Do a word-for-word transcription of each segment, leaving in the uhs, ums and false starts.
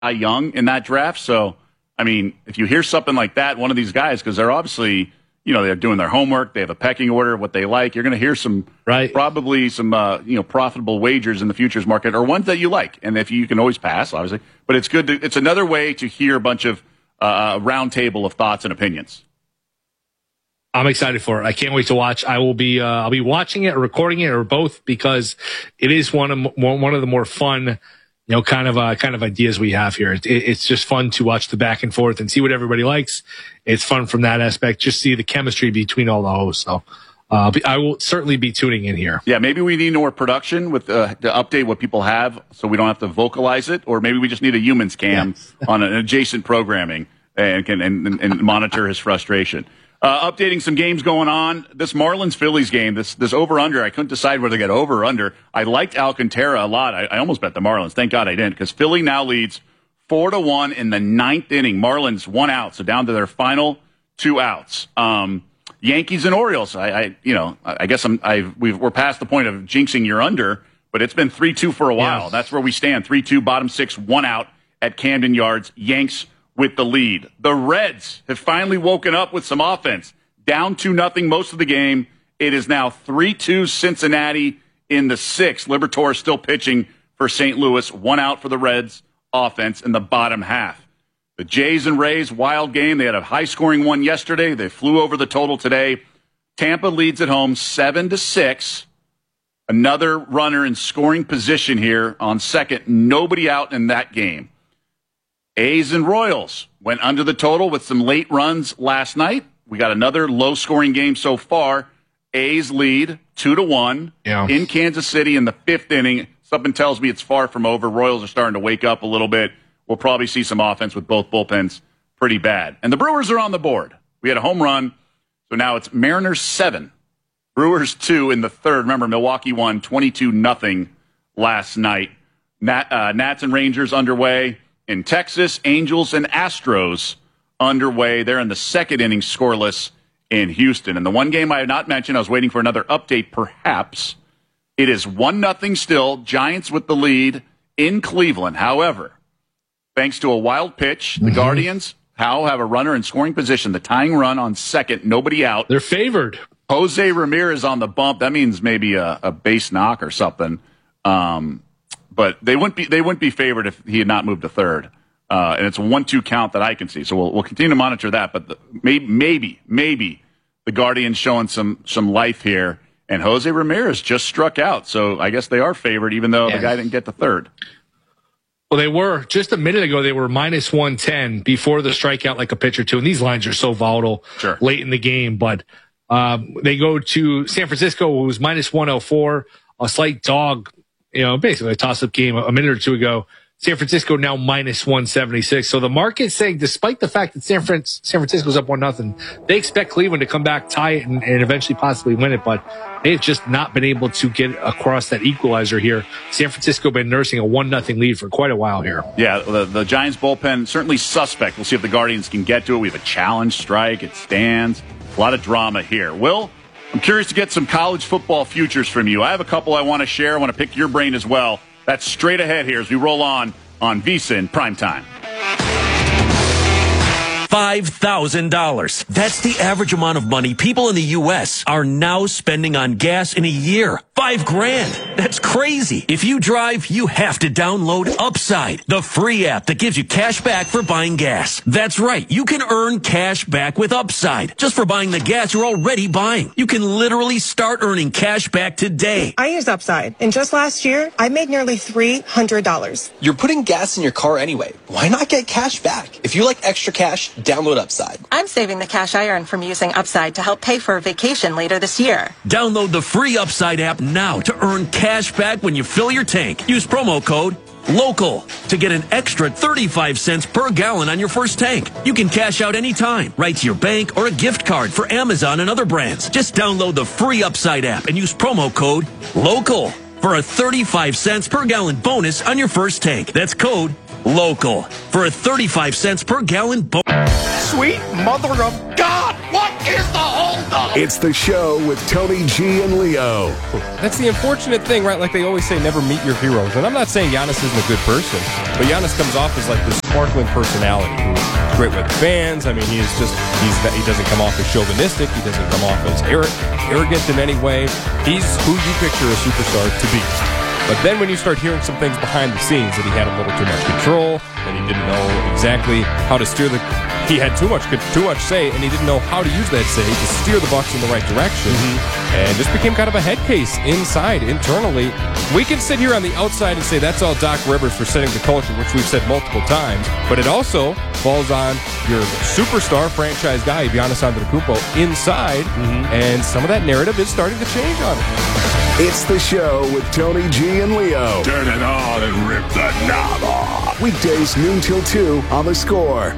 Young in that draft. So, I mean, if you hear something like that, one of these guys, because they're obviously, you know, they're doing their homework, they have a pecking order, what they like, you're going to hear some, right. probably some, uh, you know, profitable wagers in the futures market, or ones that you like. And if you, you can always pass, obviously, but it's good to, it's another way to hear a bunch of, uh, round table of thoughts and opinions. I'm excited for it. I can't wait to watch. I will be, uh, I'll be watching it or recording it or both, because it is one of, one of the more fun, you know, kind of, uh, kind of ideas we have here. It, it's just fun to watch the back and forth and see what everybody likes. It's fun from that aspect. Just see the chemistry between all the hosts. So, uh, I will certainly be tuning in here. Yeah. Maybe we need more production with, uh, to update what people have so we don't have to vocalize it, or maybe we just need a humans cam yes. on an adjacent programming and can, and, and monitor his frustration. Uh, updating some games going on. This Marlins-Phillies game, this this over-under, I couldn't decide whether to get over or under. I liked Alcantara a lot. I, I almost bet the Marlins. Thank God I didn't, because Philly now leads four to one in the ninth inning. Marlins one out, so down to their final two outs. Um, Yankees and Orioles. I, I you know, I guess I'm, I've, we've, we're past the point of jinxing your under, but it's been three two for a while. Yes. That's where we stand. three two, bottom six, one out at Camden Yards. Yanks with the lead. The Reds have finally woken up with some offense. Down two nothing most of the game. It is now three two Cincinnati in the sixth. Liberatore still pitching for Saint Louis. One out for the Reds offense in the bottom half. The Jays and Rays, wild game. They had a high-scoring one yesterday. They flew over the total today. Tampa leads at home seven to six. Another runner in scoring position here on second. Nobody out in that game. A's and Royals went under the total with some late runs last night. We got another low-scoring game so far. A's lead two to one yeah. in Kansas City in the fifth inning. Something tells me it's far from over. Royals are starting to wake up a little bit. We'll probably see some offense with both bullpens pretty bad. And the Brewers are on the board. We had a home run, so now it's Mariners seven, Brewers two in the third. Remember, Milwaukee won twenty-two nothing last night. Nat, uh, Nats and Rangers underway. In Texas, Angels and Astros underway. They're in the second inning scoreless in Houston. And the one game I had not mentioned, I was waiting for another update perhaps. It is one nothing still. Giants with the lead in Cleveland. However, thanks to a wild pitch, the mm-hmm. Guardians, Howe, have a runner in scoring position. The tying run on second, nobody out. They're favored. Jose Ramirez on the bump. That means maybe a, a base knock or something. Um But they wouldn't be they wouldn't be favored if he had not moved to third, uh, and it's a one two count that I can see. So we'll we'll continue to monitor that. But the, maybe maybe maybe the Guardians showing some some life here, and Jose Ramirez just struck out. So I guess they are favored, even though yeah. the guy didn't get to third. Well, they were just a minute ago. They were minus one ten before the strikeout, like a pitch or two. And these lines are so volatile sure. late in the game. But um, they go to San Francisco, who was minus one oh four, a slight dog. You know, basically a toss-up game a minute or two ago. San Francisco now minus one seventy-six. So the market's saying, despite the fact that San, Fran- San Francisco's up one nothing, they expect Cleveland to come back, tie it, and, and eventually possibly win it. But they've just not been able to get across that equalizer here. San Francisco been nursing a one nothing lead for quite a while here. Yeah, the, the Giants bullpen certainly suspect. We'll see if the Guardians can get to it. We have a challenge strike. It stands. A lot of drama here. Will? I'm curious to get some college football futures from you. I have a couple I want to share. I want to pick your brain as well. That's straight ahead here as we roll on on VSiN Primetime. five thousand dollars. That's the average amount of money people in the U S are now spending on gas in a year. Five grand. That's crazy. If you drive, you have to download Upside, the free app that gives you cash back for buying gas. That's right. You can earn cash back with Upside just for buying the gas you're already buying. You can literally start earning cash back today. I use Upside, and just last year, I made nearly three hundred dollars. You're putting gas in your car anyway. Why not get cash back? If you like extra cash, download Upside. I'm saving the cash I earn from using Upside to help pay for a vacation later this year. Download the free Upside app now to earn cash back when you fill your tank. Use promo code LOCAL to get an extra thirty-five cents per gallon on your first tank. You can cash out anytime, right to your bank or a gift card for Amazon and other brands. Just download the free Upside app and use promo code LOCAL for a thirty-five cents per gallon bonus on your first tank. That's code LOCAL for a thirty-five cents per gallon bonus. Sweet mother of God! What is the holdup? It's the show with Tony G and Leo. That's the unfortunate thing, right? Like they always say, never meet your heroes. And I'm not saying Giannis isn't a good person, but Giannis comes off as like this sparkling personality who's great with fans. I mean, he is just, he's he doesn't come off as chauvinistic. He doesn't come off as arrogant in any way. He's who you picture a superstar to be. But then when you start hearing some things behind the scenes, that he had a little too much control, that he didn't know exactly how to steer the... He had too much too much say, and he didn't know how to use that say to steer the Bucks in the right direction. Mm-hmm. And just became kind of a head case inside, internally. We can sit here on the outside and say that's all Doc Rivers for setting the culture, which we've said multiple times. But it also falls on your superstar franchise guy, Giannis Antetokounmpo, inside. Mm-hmm. And some of that narrative is starting to change on it. It's the show with Tony G and Leo. Turn it on and rip the knob off. Weekdays noon till two on The Score.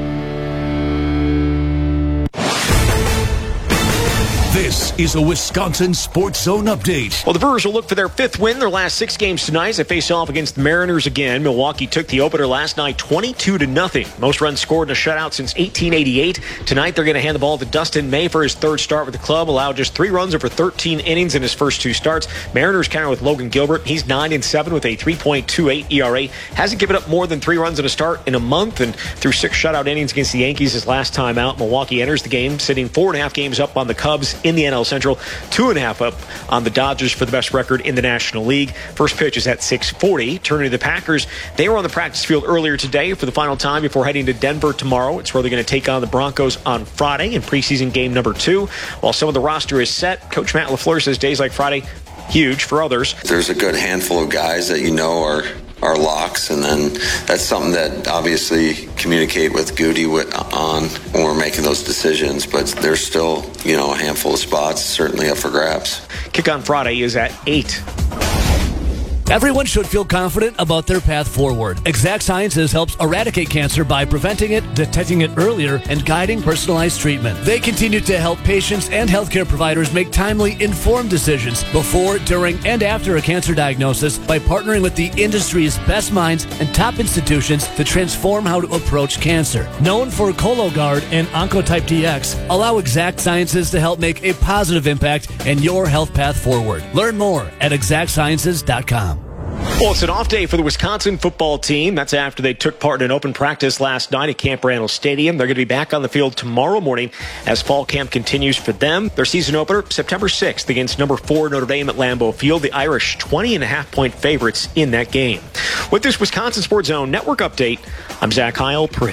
This is a Wisconsin Sports Zone update. Well, the Brewers will look for their fifth win, their last six games tonight as they face off against the Mariners again. Milwaukee took the opener last night twenty-two to nothing. Most runs scored in a shutout since eighteen eighty-eight. Tonight they're going to hand the ball to Dustin May for his third start with the club. Allowed just three runs over thirteen innings in his first two starts. Mariners counter with Logan Gilbert. He's nine and seven with a three point two eight E R A. Hasn't given up more than three runs in a start in a month, and through six shutout innings against the Yankees his last time out. Milwaukee enters the game sitting four and a half games up on the Cubs in the N L Central, two and a half up on the Dodgers for the best record in the National League. First pitch is at six forty. Turning to the Packers, they were on the practice field earlier today for the final time before heading to Denver tomorrow. It's where they're going to take on the Broncos on Friday in preseason game number two. While some of the roster is set, Coach Matt LaFleur says days like Friday, huge for others. There's a good handful of guys that you know are our locks, and then that's something that obviously communicate with Goody on when we're making those decisions, but there's still, you know, a handful of spots certainly up for grabs. Kick on Friday is at eight. Everyone should feel confident about their path forward. Exact Sciences helps eradicate cancer by preventing it, detecting it earlier, and guiding personalized treatment. They continue to help patients and healthcare providers make timely, informed decisions before, during, and after a cancer diagnosis by partnering with the industry's best minds and top institutions to transform how to approach cancer. Known for Cologuard and Oncotype D X, allow Exact Sciences to help make a positive impact in your health path forward. Learn more at exact sciences dot com. Well, it's an off day for the Wisconsin football team. That's after they took part in an open practice last night at Camp Randall Stadium. They're going to be back on the field tomorrow morning as fall camp continues for them. Their season opener, September sixth, against number four Notre Dame at Lambeau Field. The Irish, twenty and a half point favorites in that game. With this Wisconsin Sports Zone Network update, I'm Zach Heil-Prid.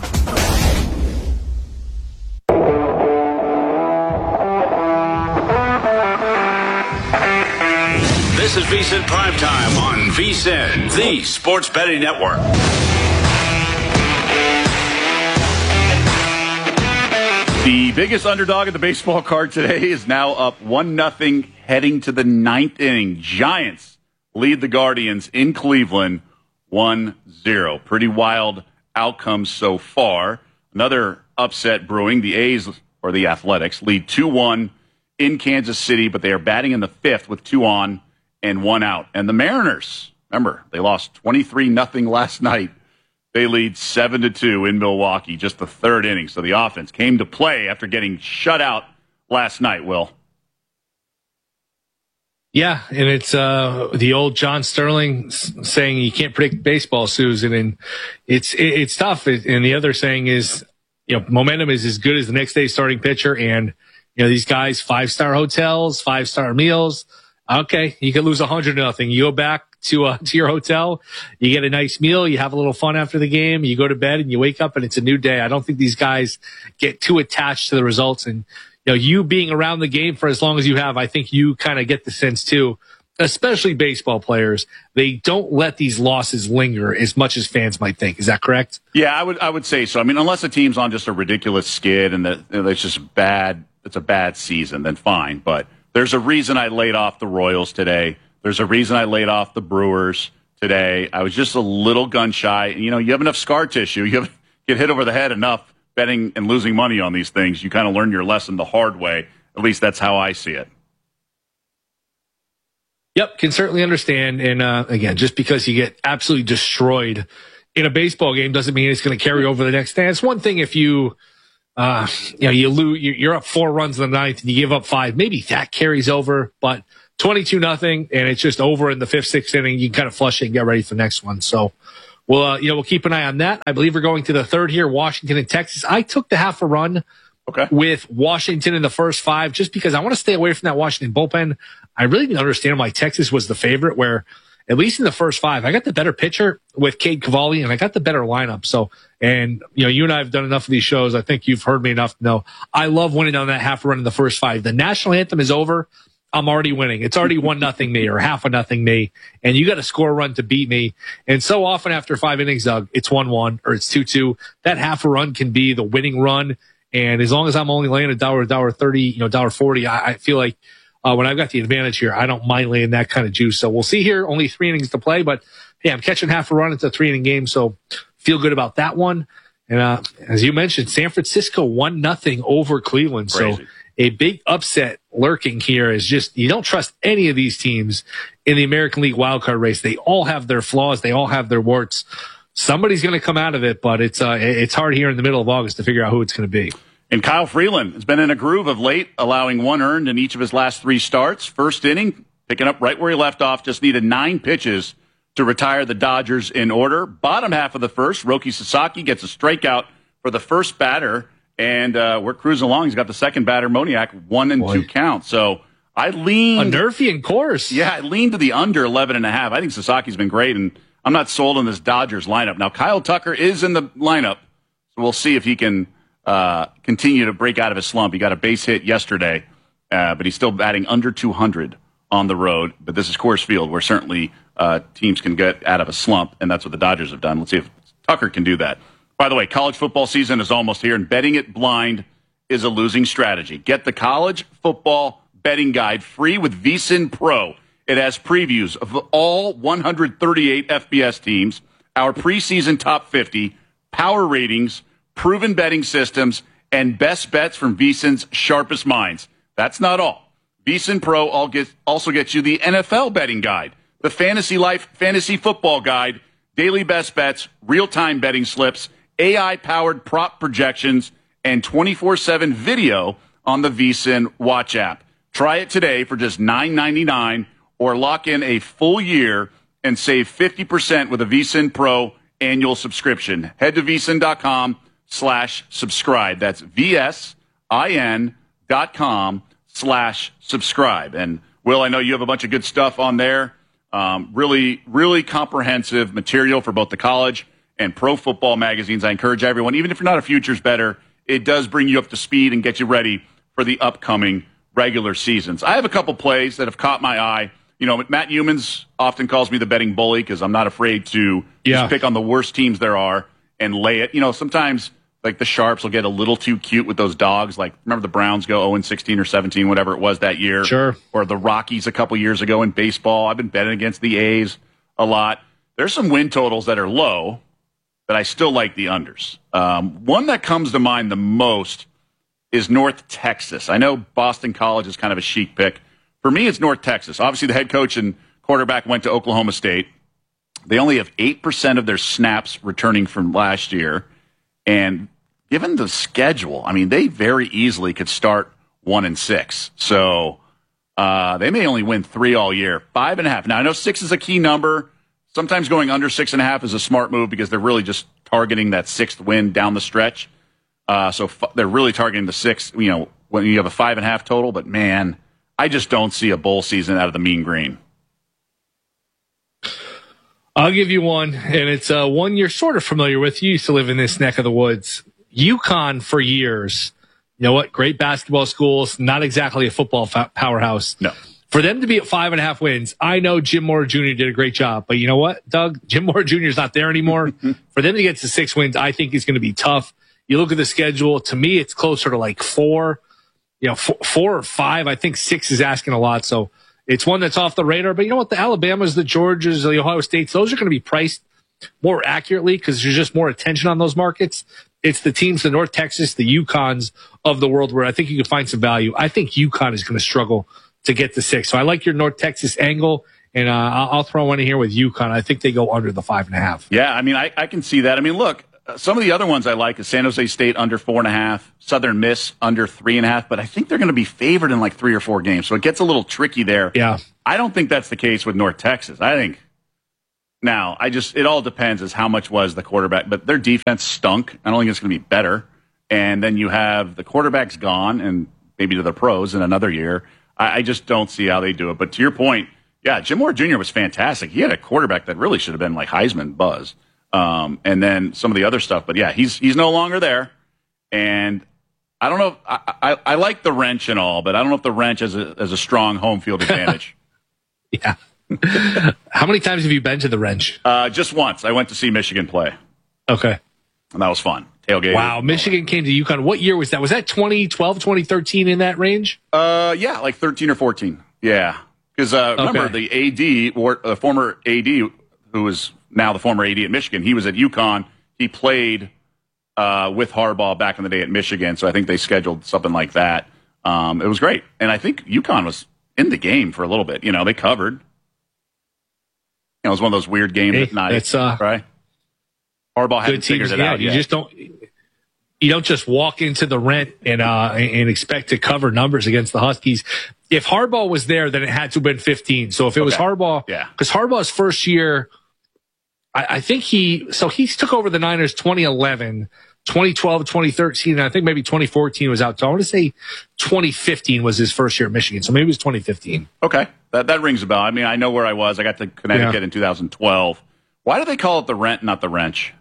This is V S I N Primetime on V S I N, the Sports Betting Network. The biggest underdog of the baseball card today is now up one nothing heading to the ninth inning. Giants lead the Guardians in Cleveland one zero. Pretty wild outcomes so far. Another upset brewing. The A's, or the Athletics, lead two one in Kansas City, but they are batting in the fifth with two on and one out. And the Mariners, remember, they lost twenty-three nothing last night. They lead seven to two in Milwaukee, just the third inning. So the offense came to play after getting shut out last night, Will. Yeah, and it's uh, the old John Sterling saying you can't predict baseball, Susan, and it's it, it's tough. And the other saying is, you know, momentum is as good as the next day's starting pitcher. And, you know, these guys, five-star hotels, five-star meals. Okay, you could lose a hundred nothing. You go back to uh, to your hotel, you get a nice meal, you have a little fun after the game, you go to bed, and you wake up, and it's a new day. I don't think these guys get too attached to the results. And, you know, you being around the game for as long as you have, I think you kind of get the sense too, especially baseball players, they don't let these losses linger as much as fans might think. Is that correct? Yeah, I would I would say so. I mean, unless the team's on just a ridiculous skid and that it's just bad, it's a bad season, then fine. But there's a reason I laid off the Royals today. There's a reason I laid off the Brewers today. I was just a little gun shy. You know, you have enough scar tissue. You have, get hit over the head enough betting and losing money on these things. You kind of learn your lesson the hard way. At least that's how I see it. Yep, can certainly understand. And uh, again, just because you get absolutely destroyed in a baseball game doesn't mean it's going to carry over the next day. It's one thing if you uh, you know, you lose, you're up four runs in the ninth and you give up five. Maybe that carries over, but twenty-two nothing, and it's just over in the fifth, sixth inning. You can kind of flush it and get ready for the next one. So we'll, uh, you know, we'll keep an eye on that. I believe we're going to the third here, Washington and Texas. I took the half a run okay. with Washington in the first five just because I want to stay away from that Washington bullpen. I really didn't understand why Texas was the favorite, where at least in the first five, I got the better pitcher with Cade Cavalli, and I got the better lineup. So, and, you know, you and I have done enough of these shows. I think you've heard me enough to know I love winning on that half a run in the first five. The national anthem is over. I'm already winning. It's already one nothing me or half a nothing me, and you got to score a run to beat me. And so often after five innings, Doug, it's one one or it's two two. That half a run can be the winning run. And as long as I'm only laying a dollar, dollar thirty, you know, dollar forty, I, I feel like uh, when I've got the advantage here, I don't mind laying that kind of juice. So we'll see here. Only three innings to play, but hey, I'm catching half a run. It's a three inning game, so feel good about that one. And uh, as you mentioned, San Francisco one nothing over Cleveland. Crazy. So a big upset lurking here is just, you don't trust any of these teams in the American League wildcard race. They all have their flaws. They all have their warts. Somebody's going to come out of it, but it's uh, it's hard here in the middle of August to figure out who it's going to be. And Kyle Freeland has been in a groove of late, allowing one earned in each of his last three starts. First inning, picking up right where he left off, just needed nine pitches to retire the Dodgers in order. Bottom half of the first, Roki Sasaki gets a strikeout for the first batter. And uh, we're cruising along. He's got the second batter, Moniak, one and Boy. two count. So I lean a Nerfian course. Yeah, I lean to the under eleven and a half. I think Sasaki's been great, and I'm not sold on this Dodgers lineup. Now Kyle Tucker is in the lineup, so we'll see if he can uh, continue to break out of his slump. He got a base hit yesterday, uh, but he's still batting under two hundred on the road. But this is Coors Field, where certainly uh, teams can get out of a slump, and that's what the Dodgers have done. Let's see if Tucker can do that. By the way, college football season is almost here, and betting it blind is a losing strategy. Get the college football betting guide free with VSiN Pro. It has previews of all one hundred thirty-eight F B S teams, our preseason top fifty, power ratings, proven betting systems, and best bets from VSiN's sharpest minds. That's not all. VSiN Pro also gets you the N F L betting guide, the Fantasy Life Fantasy Football Guide, daily best bets, real-time betting slips, A I-powered prop projections, and twenty-four seven video on the VSiN Watch app. Try it today for just nine ninety-nine or lock in a full year and save fifty percent with a VSiN Pro annual subscription. Head to vsin.com slash subscribe. That's V-S-I-N dot com slash subscribe. And, Will, I know you have a bunch of good stuff on there. Um, really, really comprehensive material for both the college and pro football magazines. I encourage everyone, even if you're not a futures bettor, it does bring you up to speed and get you ready for the upcoming regular seasons. I have a couple plays that have caught my eye. You know, Matt Humans often calls me the betting bully because I'm not afraid to yeah. just pick on the worst teams there are and lay it. You know, sometimes like the Sharps will get a little too cute with those dogs. Like, remember the Browns go oh and sixteen or seventeen, whatever it was that year? Sure. Or the Rockies a couple years ago in baseball. I've been betting against the A's a lot. There's some win totals that are low, but I still like the unders. Um, one that comes to mind the most is North Texas. I know Boston College is kind of a chic pick. For me, it's North Texas. Obviously, the head coach and quarterback went to Oklahoma State. They only have eight percent of their snaps returning from last year. And given the schedule, I mean, they very easily could start one and six. So uh, they may only win three all year. Five and a half. Now, I know six is a key number. Sometimes going under six and a half is a smart move because they're really just targeting that sixth win down the stretch. Uh, so f- they're really targeting the six, you know, when you have a five and a half total. But, man, I just don't see a bowl season out of the Mean Green. I'll give you one, and it's uh, one you're sort of familiar with. You used to live in this neck of the woods. UConn for years. You know what? Great basketball schools, not exactly a football fa- powerhouse. No. For them to be at five and a half wins, I know Jim Moore Junior did a great job. But you know what, Doug? Jim Moore Junior is not there anymore. For them to get to six wins, I think is going to be tough. You look at the schedule. To me, it's closer to like four. You know, four, four or five. I think six is asking a lot. So it's one that's off the radar. But you know what? The Alabamas, the Georgias, the Ohio States, those are going to be priced more accurately because there's just more attention on those markets. It's the teams, the North Texas, the UConns of the world where I think you can find some value. I think UConn is going to struggle to get to six. So I like your North Texas angle, and uh, I'll, I'll throw one in here with UConn. I think they go under the five and a half. Yeah, I mean, I, I can see that. I mean, look, some of the other ones I like is San Jose State under four and a half, Southern Miss under three and a half, but I think they're going to be favored in like three or four games, so it gets a little tricky there. Yeah. I don't think that's the case with North Texas. I think now, I just it all depends as how much was the quarterback, but their defense stunk. I don't think it's going to be better. And then you have the quarterback's gone, and maybe to the pros in another year. I, I just don't see how they do it. But to your point, yeah, Jim Moore Junior was fantastic. He had a quarterback that really should have been like Heisman buzz. Um, and then some of the other stuff. But yeah, he's he's no longer there. And I don't know. If, I, I I like the wrench and all, but I don't know if the wrench has a as a strong home field advantage. Yeah. How many times have you been to the wrench? Uh, just once. I went to see Michigan play. Okay. And that was fun. Tailgate. Wow. Michigan came to UConn. What year was that? Was that twenty twelve, twenty thirteen in that range? Uh, yeah, like thirteen or fourteen. Yeah. Because uh, remember, Okay. the A D, or the former A D, who is now the former A D at Michigan, he was at UConn. He played uh, with Harbaugh back in the day at Michigan, so I think they scheduled something like that. Um, it was great. And I think UConn was in the game for a little bit. You know, they covered. You know, it was one of those weird games Hey, at night, that's, uh, right? Harbaugh hadn't Good figured teams. it Yeah, out you yet. just don't. You don't just walk into the rent and uh, and expect to cover numbers against the Huskies. If Harbaugh was there, then it had to have been fifteen. So if it was Okay. Harbaugh, Yeah. because Harbaugh's first year, I, I think he so he took over the Niners twenty eleven, twenty twelve, twenty thirteen, and I think maybe twenty fourteen was out. So I want to say twenty fifteen was his first year at Michigan. So maybe it was twenty fifteen. Okay, that that rings a bell. I mean, I know where I was. I got to Connecticut Yeah. in two thousand twelve. Why do they call it the rent, not the wrench?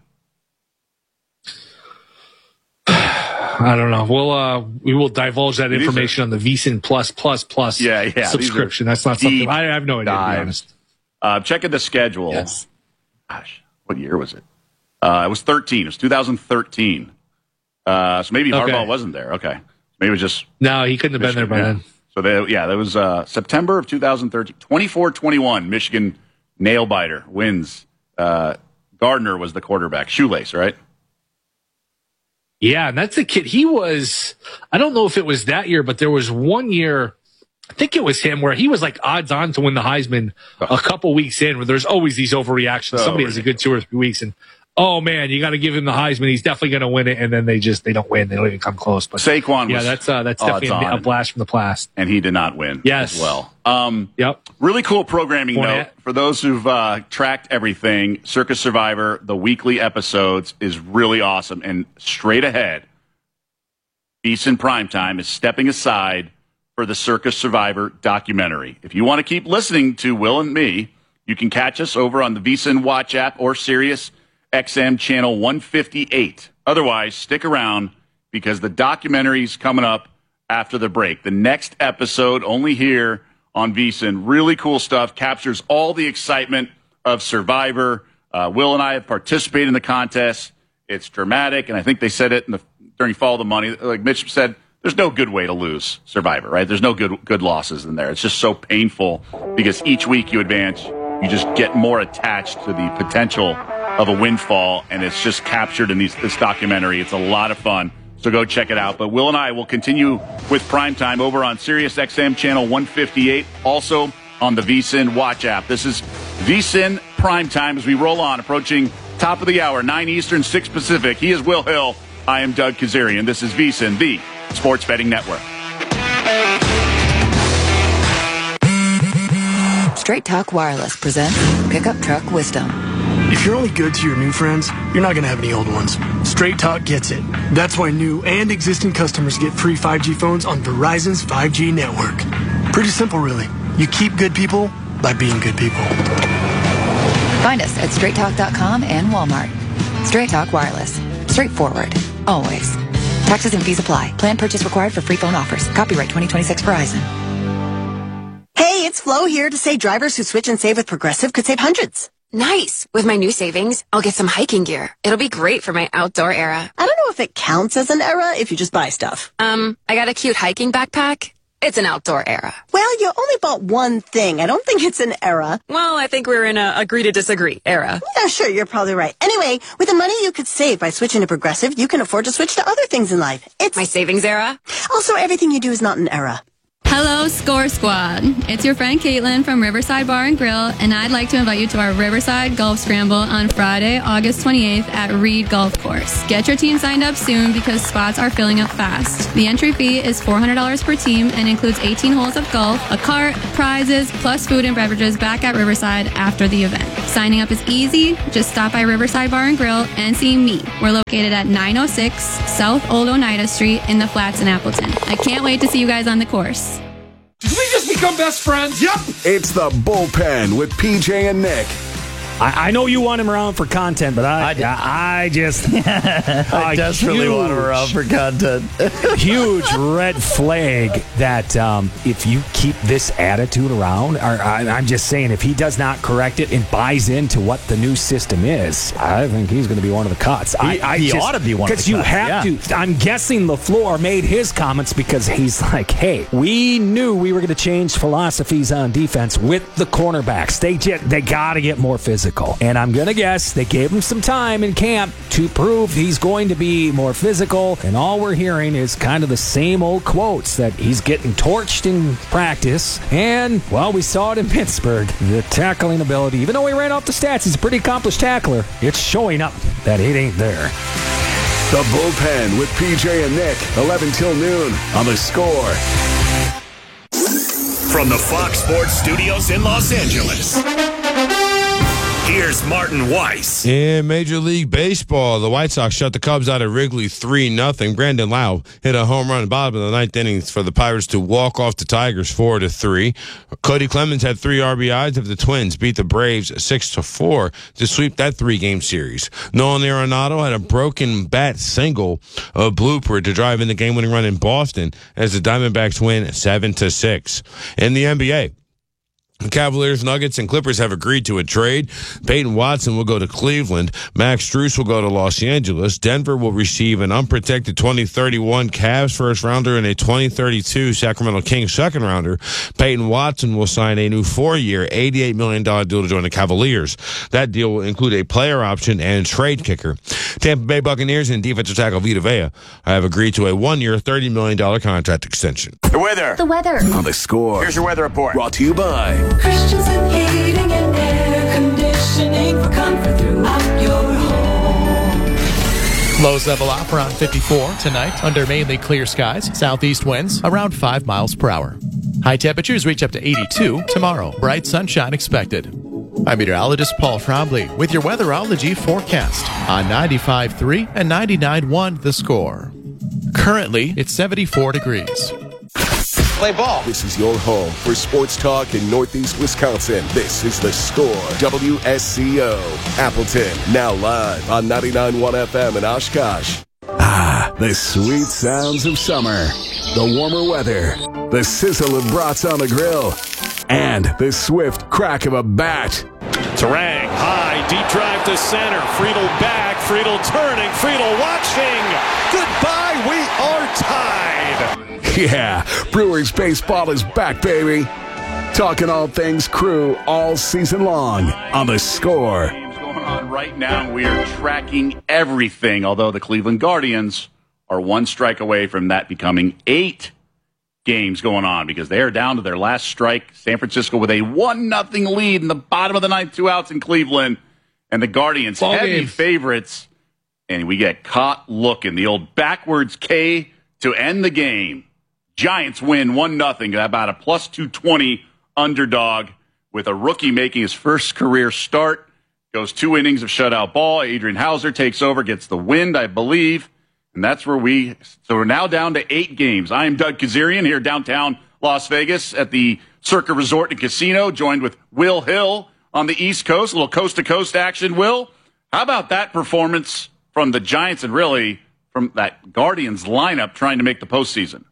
I don't know. We'll uh, we will divulge that These are- information on the VSiN Plus Plus Plus Yeah, yeah, these subscription. are That's not something deep I have no idea. To be dives. honest. Uh, checking the schedule. Yes. Gosh, what year was it? Uh, it was thirteen. It was two thousand thirteen. Uh, so maybe Okay. Harbaugh wasn't there. Okay, maybe it was just No, he couldn't have been there by Michigan, yeah. then. So they, yeah, that was uh, September of two thousand thirteen. twenty-four twenty-one, Michigan nail biter wins. Uh, Gardner was the quarterback. Shoelace, right? Yeah, and that's the kid. He was, I don't know if it was that year, but there was one year, I think it was him, where he was like odds on to win the Heisman a couple weeks in, where there's always these overreactions. So Somebody has a good two or three weeks, and oh man, you got to give him the Heisman. He's definitely going to win it, and then they just, they don't win. They don't even come close. But Saquon yeah, was that's, uh, that's odds definitely a, a on. blast from the past. And he did not win Yes. as well. Um, Yep. Really cool programming Fournette. note for those who've uh, tracked everything. Circus Survivor, the weekly episodes is really awesome. And straight ahead, VSiN Primetime is stepping aside for the Circus Survivor documentary. If you want to keep listening to Will and me, you can catch us over on the VSiN Watch app or Sirius X M channel one fifty-eight. Otherwise, stick around because the documentary's coming up after the break. The next episode, only here on VSiN. Really cool stuff. Captures all the excitement of Survivor. Uh, Will and I have participated in the contest. It's dramatic, and I think they said it in the, during Follow the Money. Like Mitch said, there's no good way to lose Survivor, right? There's no good good losses in there. It's just so painful because each week you advance, you just get more attached to the potential of a windfall, and it's just captured in these, this documentary. It's a lot of fun, so go check it out. But Will and I will continue with Primetime over on Sirius X M channel one fifty-eight, also on the VSiN Watch app. This is VSiN Primetime as we roll on, approaching top of the hour, nine Eastern, six Pacific. He is Will Hill. I am Doug Kazarian. This is VSiN, the Sports Betting Network. Straight Talk Wireless presents Pickup Truck Wisdom. If you're only good to your new friends, you're not going to have any old ones. Straight Talk gets it. That's why new and existing customers get free five G phones on Verizon's five G network. Pretty simple, really. You keep good people by being good people. Find us at straight talk dot com and Walmart. Straight Talk Wireless. Straightforward. Always. Taxes and fees apply. Plan purchase required for free phone offers. Copyright twenty twenty-six Verizon. Hey, it's Flo here to say drivers who switch and save with Progressive could save hundreds. Nice. With my new savings, I'll get some hiking gear. It'll be great for my outdoor era. I don't know if it counts as an era if you just buy stuff. Um, I got a cute hiking backpack. It's an outdoor era. Well, you only bought one thing. I don't think it's an era. Well, I think we're in a agree to disagree era. Yeah, sure, you're probably right. Anyway, with the money you could save by switching to Progressive, you can afford to switch to other things in life. It's my savings era. Also, everything you do is not an era. Hello, Score Squad. It's your friend Caitlin from Riverside Bar and Grill, and I'd like to invite you to our Riverside Golf Scramble on Friday, August twenty-eighth at Reed Golf Course. Get your team signed up soon because spots are filling up fast. The entry fee is four hundred dollars per team and includes eighteen holes of golf, a cart, prizes, plus food and beverages back at Riverside after the event. Signing up is easy. Just stop by Riverside Bar and Grill and see me. We're located at nine oh six South Old Oneida Street in the Flats in Appleton. I can't wait to see you guys on the course. Did we just become best friends? Yep. It's the Bullpen with P J and Nick. I, I know you want him around for content, but I I, I just I desperately huge, want him around for content. Huge red flag that um, if you keep this attitude around, or I, I'm just saying, if he does not correct it and buys into what the new system is, I think he's going to be one of the cuts. He, I, I he just, ought to be one of the cuts. Because you have yeah. to. I'm guessing LaFleur made his comments because he's like, hey, we knew we were going to change philosophies on defense with the cornerbacks. They just, they got to get more physical. And I'm going to guess they gave him some time in camp to prove he's going to be more physical. And all we're hearing is kind of the same old quotes that he's getting torched in practice. And, well, we saw it in Pittsburgh. The tackling ability, even though he ran off the stats, he's a pretty accomplished tackler. It's showing up that it ain't there. The Bullpen with P J and Nick, eleven till noon on The Score. From the Fox Sports Studios in Los Angeles, here's Martin Weiss. In Major League Baseball, the White Sox shut the Cubs out of Wrigley three nothing. Brandon Lau hit a home run in the bottom of the ninth innings for the Pirates to walk off the Tigers four to three. Cody Clemens had three R B Is if the Twins beat the Braves six to four to sweep that three-game series. Nolan Arenado had a broken bat single of blooper to drive in the game-winning run in Boston as the Diamondbacks win seven to six. In the N B A, the Cavaliers, Nuggets, and Clippers have agreed to a trade. Peyton Watson will go to Cleveland. Max Strus will go to Los Angeles. Denver will receive an unprotected twenty thirty-one Cavs first-rounder and a twenty thirty-two Sacramento Kings second-rounder. Peyton Watson will sign a new four-year, eighty-eight million dollars deal to join the Cavaliers. That deal will include a player option and trade kicker. Tampa Bay Buccaneers and defensive tackle Vita Vea have agreed to a one-year, thirty million dollars contract extension. The weather. The weather. On The Score. Here's your weather report. Brought to you by Christensen Heating and Air Conditioning for comfort throughout your home. Lows level off around fifty-four tonight under mainly clear skies. Southeast winds around five miles per hour. High temperatures reach up to eighty-two tomorrow. Bright sunshine expected. I'm meteorologist Paul Trombley with your weatherology forecast on ninety-five point three and ninety-nine point one The Score. Currently, it's seventy-four degrees. Play ball. This is your home for sports talk in Northeast Wisconsin. This is The Score, W S C O, Appleton. Now live on ninety-nine point one F M in Oshkosh. Ah, the sweet sounds of summer. The warmer weather. The sizzle of brats on the grill. And the swift crack of a bat. Tarang, high, deep drive to center. Friedel back, Friedel turning, Friedel watching. Goodbye, we are tied. Yeah, Brewers baseball is back, baby. Talking all things Crew all season long on The Score. Games going on right now. We are tracking everything, although the Cleveland Guardians are one strike away from that becoming eight games going on because they are down to their last strike. San Francisco with a one nothing lead in the bottom of the ninth, two outs in Cleveland. And the Guardians, Ball heavy game. favorites. And we get caught looking. The old backwards K to end the game. Giants win one nothing, about a plus two twenty underdog with a rookie making his first career start. Goes two innings of shutout ball. Adrian Hauser takes over, gets the win, I believe. And that's where we, so we're now down to eight games. I am Doug Kazarian here downtown Las Vegas at the Circa Resort and Casino, joined with Will Hill on the East Coast. A little coast-to-coast action. Will, how about that performance from the Giants and really from that Guardians lineup trying to make the postseason?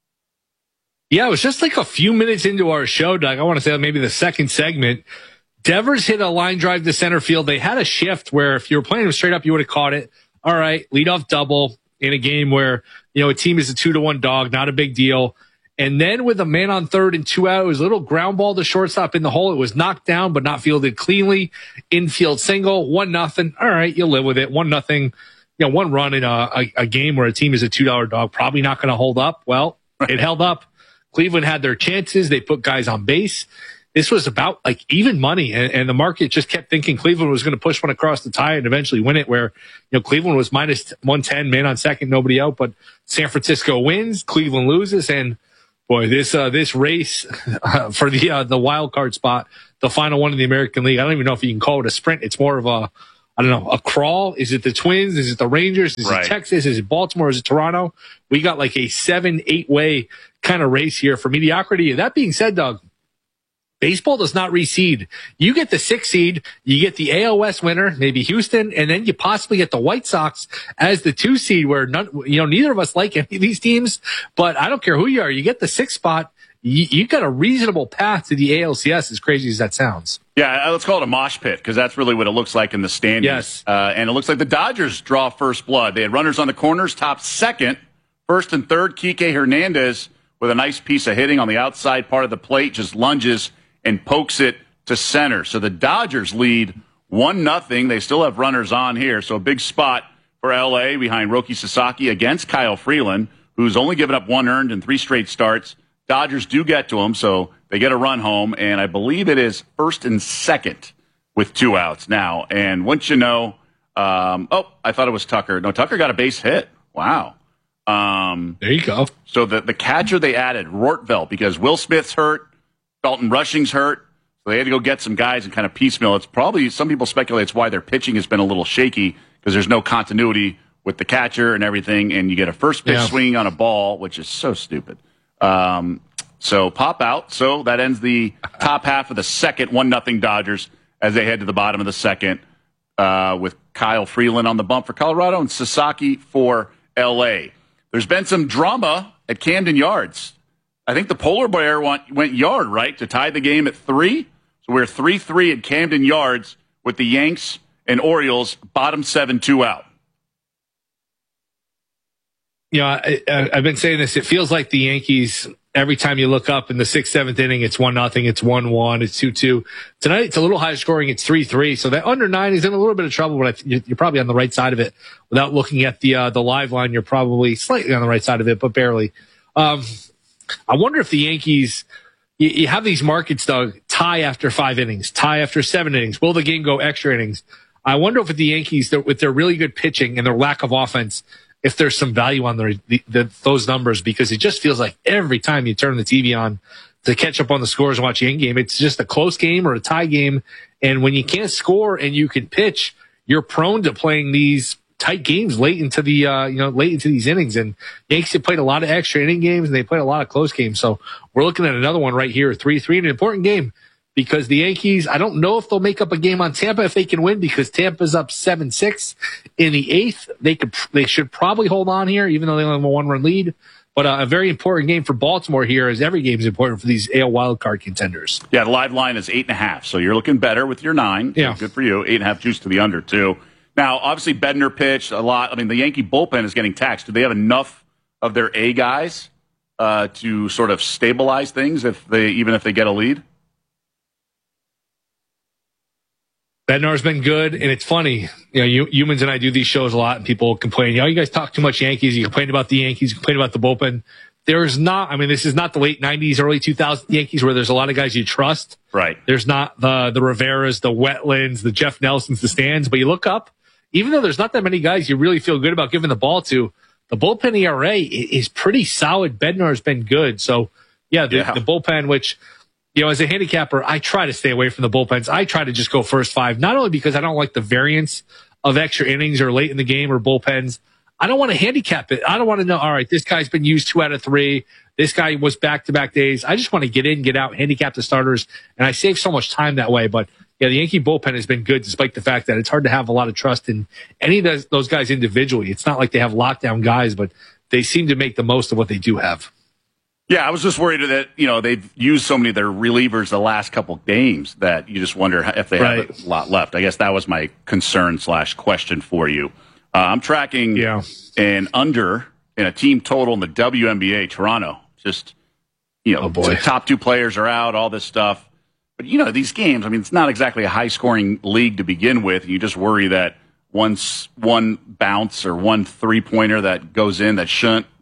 Yeah, it was just like a few minutes into our show, Doug. I want to say maybe the second segment. Devers hit a line drive to center field. They had a shift where if you were playing them straight up, you would have caught it. All right, leadoff double in a game where, you know, a team is a two to one dog, not a big deal. And then with a man on third and two out, it was a little ground ball to shortstop in the hole. It was knocked down, but not fielded cleanly. Infield single, one nothing. All right, you'll live with it. One nothing. You know, one run in a, a, a game where a team is a two dollar dog, probably not going to hold up. Well, it held up. Cleveland had their chances. They put guys on base. This was about like even money, and, and the market just kept thinking Cleveland was going to push one across the tie and eventually win it, where, you know, Cleveland was minus one ten, man on second, nobody out, but San Francisco wins, Cleveland loses, and boy, this uh, this race uh, for the uh, the wild card spot, the final one in the American League, I don't even know if you can call it a sprint. It's more of a, I don't know, a crawl. Is it the Twins? Is it the Rangers? Is right. it Texas? Is it Baltimore? Is it Toronto? We got like a seven, eight way kind of race here for mediocrity. That being said, Doug, baseball does not reseed. You get the sixth seed, you get the A L West winner, maybe Houston, and then you possibly get the White Sox as the two seed, where none, you know, neither of us like any of these teams, but I don't care who you are. You get the sixth spot. You, you got a reasonable path to the A L C S, as crazy as that sounds. Yeah, let's call it a mosh pit, because that's really what it looks like in the standings. Yes. Uh, and it looks like the Dodgers draw first blood. They had runners on the corners, top second, first and third. Kike Hernandez with a nice piece of hitting on the outside part of the plate, just lunges and pokes it to center. So the Dodgers lead one nothing. They still have runners on here. So a big spot for L A behind Roki Sasaki against Kyle Freeland, who's only given up one earned in three straight starts. Dodgers do get to him, so they get a run home, and I believe it is first and second with two outs now. And once you know, um, oh, I thought it was Tucker. No, Tucker got a base hit. Wow. Um, there you go. So the, the catcher they added, Rortveld, because Will Smith's hurt, Dalton Rushing's hurt, so they had to go get some guys and kind of piecemeal. It's probably, some people speculate it's why their pitching has been a little shaky, because there's no continuity with the catcher and everything, and you get a first pitch Yeah. swinging on a ball, which is so stupid. Um, so pop out. So that ends the top half of the second, one nothing Dodgers as they head to the bottom of the second uh, with Kyle Freeland on the bump for Colorado and Sasaki for L A. There's been some drama at Camden Yards. I think the Polar Bear went, went yard, right, to tie the game at three. So we're three three at Camden Yards with the Yanks and Orioles, bottom seven, two out. You know, I, I, I've been saying this. It feels like the Yankees, every time you look up in the sixth, seventh inning, it's one nothing, it's one one, it's two two. Tonight, it's a little higher scoring. It's three three. So that under nine is in a little bit of trouble, but I th- you're probably on the right side of it. Without looking at the uh, the live line, you're probably slightly on the right side of it, but barely. Um, I wonder if the Yankees, you, you have these markets, Doug, tie after five innings, tie after seven innings. Will the game go extra innings? I wonder if the Yankees, with their really good pitching and their lack of offense, if there's some value on the, the, the, those numbers, because it just feels like every time you turn the T V on to catch up on the scores and watch the end game, it's just a close game or a tie game. And when you can't score and you can pitch, you're prone to playing these tight games late into the, uh, you know, late into these innings. And Yankees have played a lot of extra inning games and they played a lot of close games. So we're looking at another one right here, three three, an important game. Because the Yankees, I don't know if they'll make up a game on Tampa if they can win, because Tampa's up seven six in the eighth. They could, they should probably hold on here, even though they only have a one-run lead. But uh, a very important game for Baltimore here, as every game is important for these A L wildcard contenders. Yeah, the live line is eight and a half, so you're looking better with your nine. Yeah. Good for you. Eight and a half juice to the under, too. Now, obviously, Bednar pitched a lot. I mean, the Yankee bullpen is getting taxed. Do they have enough of their A guys uh, to sort of stabilize things, if they even if they get a lead? Bednar's been good, and it's funny. You know, you, humans and I do these shows a lot, and people complain, you know, you guys talk too much Yankees. You complain about the Yankees, you complain about the bullpen. There's not, I mean, this is not the late nineties, early two thousands Yankees where there's a lot of guys you trust. Right. There's not the the Riveras, the Wetlands, the Jeff Nelsons, the Stans, but you look up, even though there's not that many guys you really feel good about giving the ball to, the bullpen E R A is pretty solid. Bednar's been good. So, yeah, the, yeah. the bullpen, which, you know, as a handicapper, I try to stay away from the bullpens. I try to just go first five, not only because I don't like the variance of extra innings or late in the game or bullpens. I don't want to handicap it. I don't want to know, all right, this guy's been used two out of three. This guy was back-to-back days. I just want to get in, get out, handicap the starters, and I save so much time that way. But, yeah, the Yankee bullpen has been good despite the fact that it's hard to have a lot of trust in any of those, those guys individually. It's not like they have lockdown guys, but they seem to make the most of what they do have. Yeah, I was just worried that, you know, they've used so many of their relievers the last couple games that you just wonder if they right. have a lot left. I guess that was my concern slash question for you. Uh, I'm tracking yeah. an under in a team total in the W N B A, Toronto. Just, you know, oh boy. the top two players are out, all this stuff. But, you know, these games, I mean, it's not exactly a high-scoring league to begin with. You just worry that once one bounce or one three-pointer that goes in that shouldn't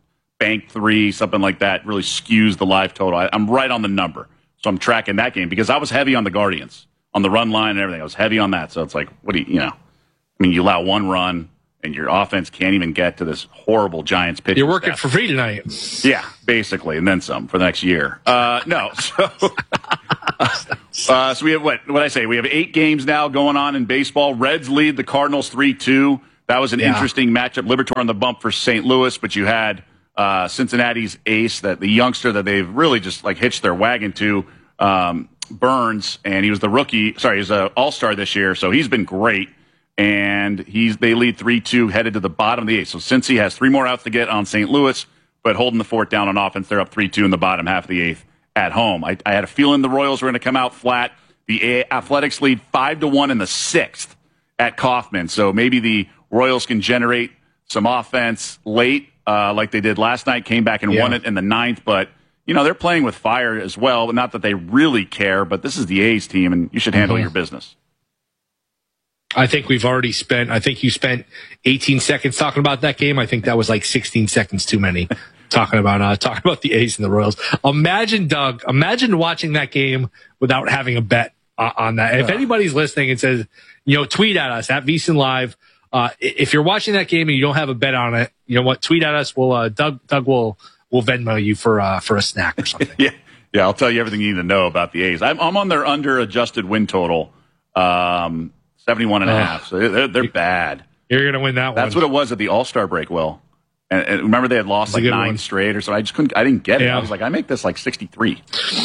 bank three, something like that, really skews the live total. I, I'm right on the number. So I'm tracking that game because I was heavy on the Guardians, on the run line and everything. I was heavy on that. So it's like, what do you, you know, I mean, you allow one run and your offense can't even get to this horrible Giants pitch. You're working for free tonight. Yeah, basically, and then some for the next year. Uh, no, so uh, so we have what? What I say? We have eight games now going on in baseball. Reds lead the Cardinals three two. That was an Yeah. interesting matchup. Liberatore on the bump for Saint Louis, but you had uh, Cincinnati's ace, that the youngster that they've really just like hitched their wagon to, um, Burns, and he was the rookie. Sorry, he's an all-star this year, so he's been great. And he's they lead three two, headed to the bottom of the eighth. So Cincy has three more outs to get on Saint Louis, but holding the fort down on offense, they're up three two in the bottom half of the eighth at home. I, I had a feeling the Royals were going to come out flat. The Athletics lead five to one in the sixth at Kauffman. So maybe the Royals can generate some offense late, uh, like they did last night. Came back and Yeah. won it in the ninth, but you know they're playing with fire as well. Not that they really care, but this is the A's team, and you should handle Mhm. your business. I think we've already spent, I think you spent eighteen seconds talking about that game. I think that was like sixteen seconds too many talking about, uh, talking about the A's and the Royals. Imagine, Doug, imagine watching that game without having a bet uh, on that. If anybody's listening and says, you know, tweet at us at VSiN Live. Uh, if you're watching that game and you don't have a bet on it, you know what? Tweet at us. We'll, uh, Doug, Doug will, will Venmo you for, uh, for a snack or something. yeah. Yeah. I'll tell you everything you need to know about the A's. I'm, I'm on their under adjusted win total. Um, seventy-one and a half. So they're, they're bad. You're going to win that one. That's what it was at the All-Star break, Will. And, and remember they had lost That's a like good nine one. straight or so. I just couldn't, I didn't get it. Yeah. I was like, I make this like sixty-three.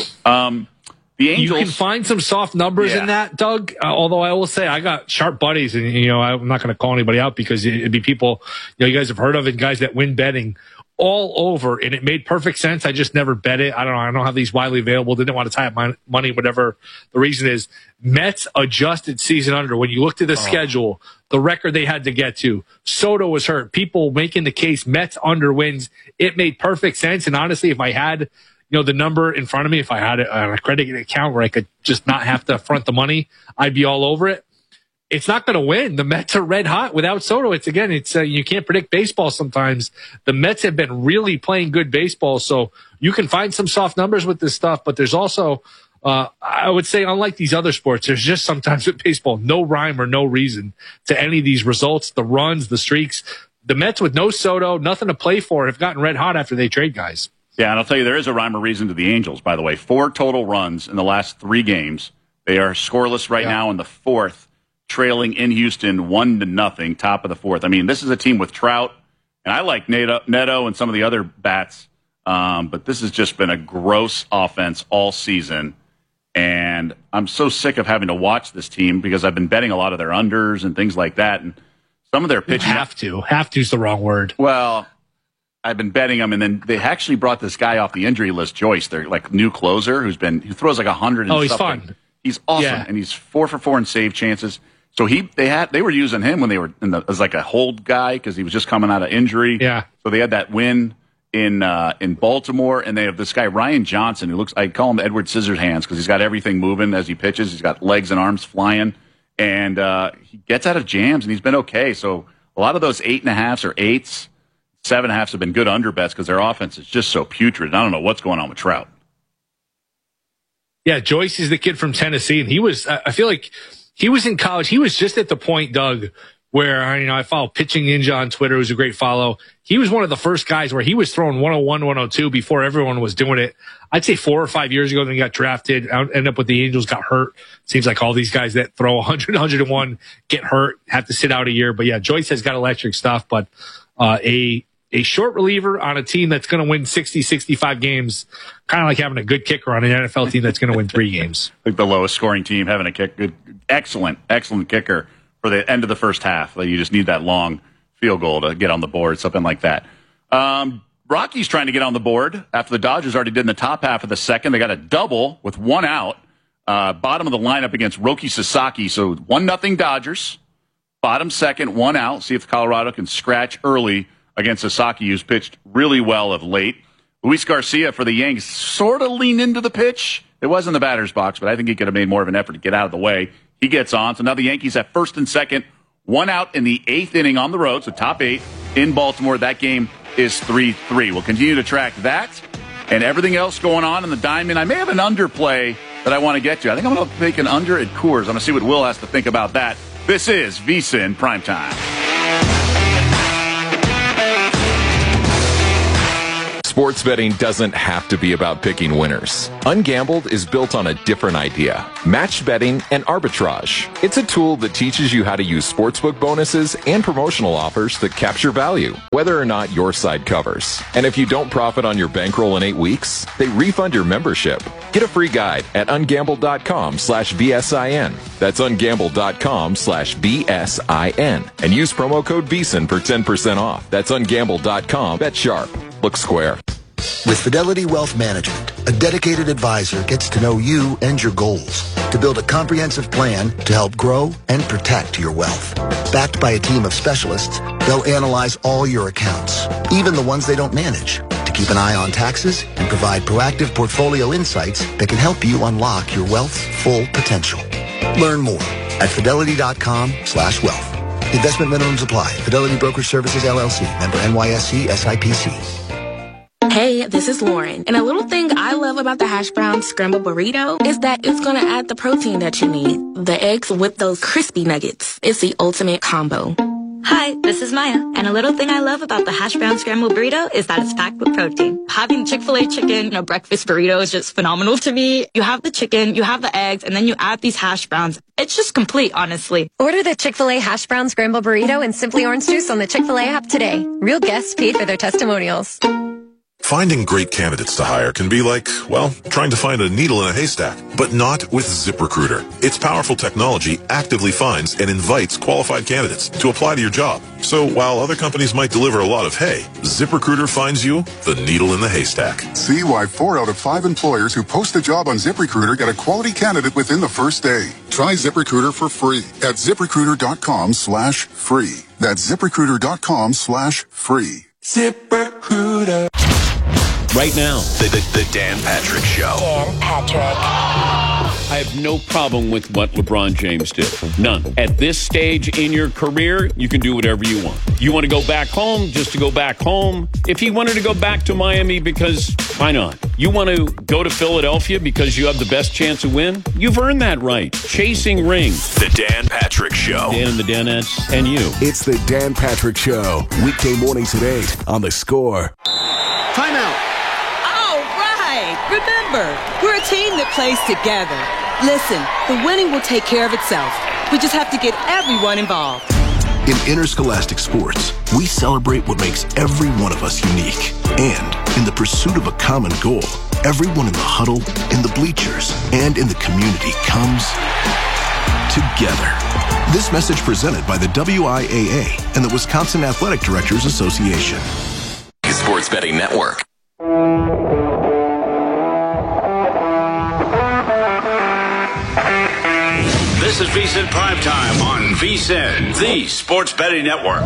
Um, the Angels. You can find some soft numbers Yeah. in that, Doug. Uh, although I will say I got sharp buddies, and you know I'm not going to call anybody out because it- it'd be people you know you guys have heard of and guys that win betting all over, and it made perfect sense. I just never bet it. I don't know. I don't have these widely available. Didn't want to tie up my money, whatever the reason is. Mets adjusted season under. When you looked at the schedule, the record they had to get to, Soto was hurt. People making the case Mets under wins. It made perfect sense. And honestly, if I had, you know, the number in front of me, if I had it on a credit account where I could just not have to front the money, I'd be all over it. It's not going to win. The Mets are red hot without Soto. It's again, it's uh, you can't predict baseball sometimes. The Mets have been really playing good baseball, so you can find some soft numbers with this stuff. But there's also, uh, I would say, unlike these other sports, there's just sometimes with baseball no rhyme or no reason to any of these results, the runs, the streaks. The Mets with no Soto, nothing to play for, have gotten red hot after they trade guys. Yeah, and I'll tell you, there is a rhyme or reason to the Angels, by the way. Four total runs in the last three games. They are scoreless right Yeah. now in the fourth, trailing in Houston one to nothing, top of the fourth. I mean, this is a team with Trout, and I like Neto, Neto and some of the other bats, um, but this has just been a gross offense all season. And I'm so sick of having to watch this team because I've been betting a lot of their unders and things like that. And some of their You pitching. have to. Have to is the wrong word. Well, I've been betting them, and then they actually brought this guy off the injury list, Joyce, their like new closer, who's been who throws like a hundred. Oh, he's something. fun. He's awesome, Yeah. and he's four for four in save chances. So he they had they were using him when they were in the, as like a hold guy because he was just coming out of injury. Yeah. So they had that win in uh, in Baltimore, and they have this guy Ryan Johnson who looks. I call him Edward Scissorhands because he's got everything moving as he pitches. He's got legs and arms flying, and uh, he gets out of jams, and he's been okay. So a lot of those eight and a halves or eights, seven and a halves have been good under bets because their offense is just so putrid. I don't know what's going on with Trout. Yeah, Joyce is the kid from Tennessee, and he was, I I feel like he was in college. He was just at the point, Doug, where, you know, I follow Pitching Ninja on Twitter, who's a great follow. He was one of the first guys where he was throwing one oh one, one oh two before everyone was doing it. I'd say four or five years ago, then he got drafted, ended up with the Angels, got hurt. Seems like all these guys that throw one hundred, one oh one get hurt, have to sit out a year. But yeah, Joyce has got electric stuff, but uh, a a short reliever on a team that's going to win sixty, sixty-five games, kind of like having a good kicker on an N F L team that's going to win three games. Like the lowest scoring team having a kick, good, excellent, excellent kicker for the end of the first half. Like you just need that long field goal to get on the board, something like that. Um, Rockies trying to get on the board after the Dodgers already did in the top half of the second. They got a double with one out, uh, bottom of the lineup against Roki Sasaki. So one nothing Dodgers, bottom second, one out. See if Colorado can scratch early against Sasaki, who's pitched really well of late. Luis Garcia for the Yanks sort of leaned into the pitch. It was in the batter's box, but I think he could have made more of an effort to get out of the way. He gets on. So now the Yankees have first and second, one out in the eighth inning on the road, so top eight in Baltimore. That game is three three. We'll continue to track that and everything else going on in the Diamond. I may have an underplay that I want to get to. I think I'm going to take an under at Coors. I'm going to see what Will has to think about that. This is VSiN Primetime. Sports betting doesn't have to be about picking winners. Ungambled is built on a different idea. Matched betting and arbitrage. It's a tool that teaches you how to use sportsbook bonuses and promotional offers that capture value, whether or not your side covers. And if you don't profit on your bankroll in eight weeks, they refund your membership. Get a free guide at ungambled.com slash BSIN. That's ungambled.com slash BSIN. And use promo code VSiN for ten percent off. That's ungambled.com. Bet sharp. Look square. With Fidelity Wealth Management, a dedicated advisor gets to know you and your goals to build a comprehensive plan to help grow and protect your wealth. Backed by a team of specialists, they'll analyze all your accounts, even the ones they don't manage, to keep an eye on taxes and provide proactive portfolio insights that can help you unlock your wealth's full potential. Learn more at fidelity.com slash wealth. Investment minimums apply. Fidelity Brokerage Services, L L C. Member N Y S E, S I P C. Hey, this is Lauren. And a little thing I love about the hash brown scrambled burrito is that it's going to add the protein that you need. The eggs with those crispy nuggets. It's the ultimate combo. Hi, this is Maya. And a little thing I love about the hash brown scrambled burrito is that it's packed with protein. Having Chick-fil-A chicken in a breakfast burrito is just phenomenal to me. You have the chicken, you have the eggs, and then you add these hash browns. It's just complete, honestly. Order the Chick-fil-A hash brown scrambled burrito and Simply Orange Juice on the Chick-fil-A app today. Real guests paid for their testimonials. Finding great candidates to hire can be like, well, trying to find a needle in a haystack, but not with ZipRecruiter. Its powerful technology actively finds and invites qualified candidates to apply to your job. So while other companies might deliver a lot of hay, ZipRecruiter finds you the needle in the haystack. See why four out of five employers who post a job on ZipRecruiter get a quality candidate within the first day. Try ZipRecruiter for free at ZipRecruiter.com slash free. That's ZipRecruiter.com slash free. ZipRecruiter. Right now, the, the, the Dan Patrick Show. Dan Patrick. I have no problem with what LeBron James did. None. At this stage in your career, you can do whatever you want. You want to go back home just to go back home. If he wanted to go back to Miami, because why not? You want to go to Philadelphia because you have the best chance to win? You've earned that right. Chasing rings. The Dan Patrick Show. Dan and the Danettes and you. It's the Dan Patrick Show. Weekday mornings at eight on The Score. Timeout. Remember, we're a team that plays together. Listen, the winning will take care of itself. We just have to get everyone involved. In interscholastic sports, we celebrate what makes every one of us unique. And in the pursuit of a common goal, everyone in the huddle, in the bleachers, and in the community comes together. This message presented by the W I A A and the Wisconsin Athletic Directors Association. Sports Betting Network. This is VSiN Primetime on VSiN, the Sports Betting Network.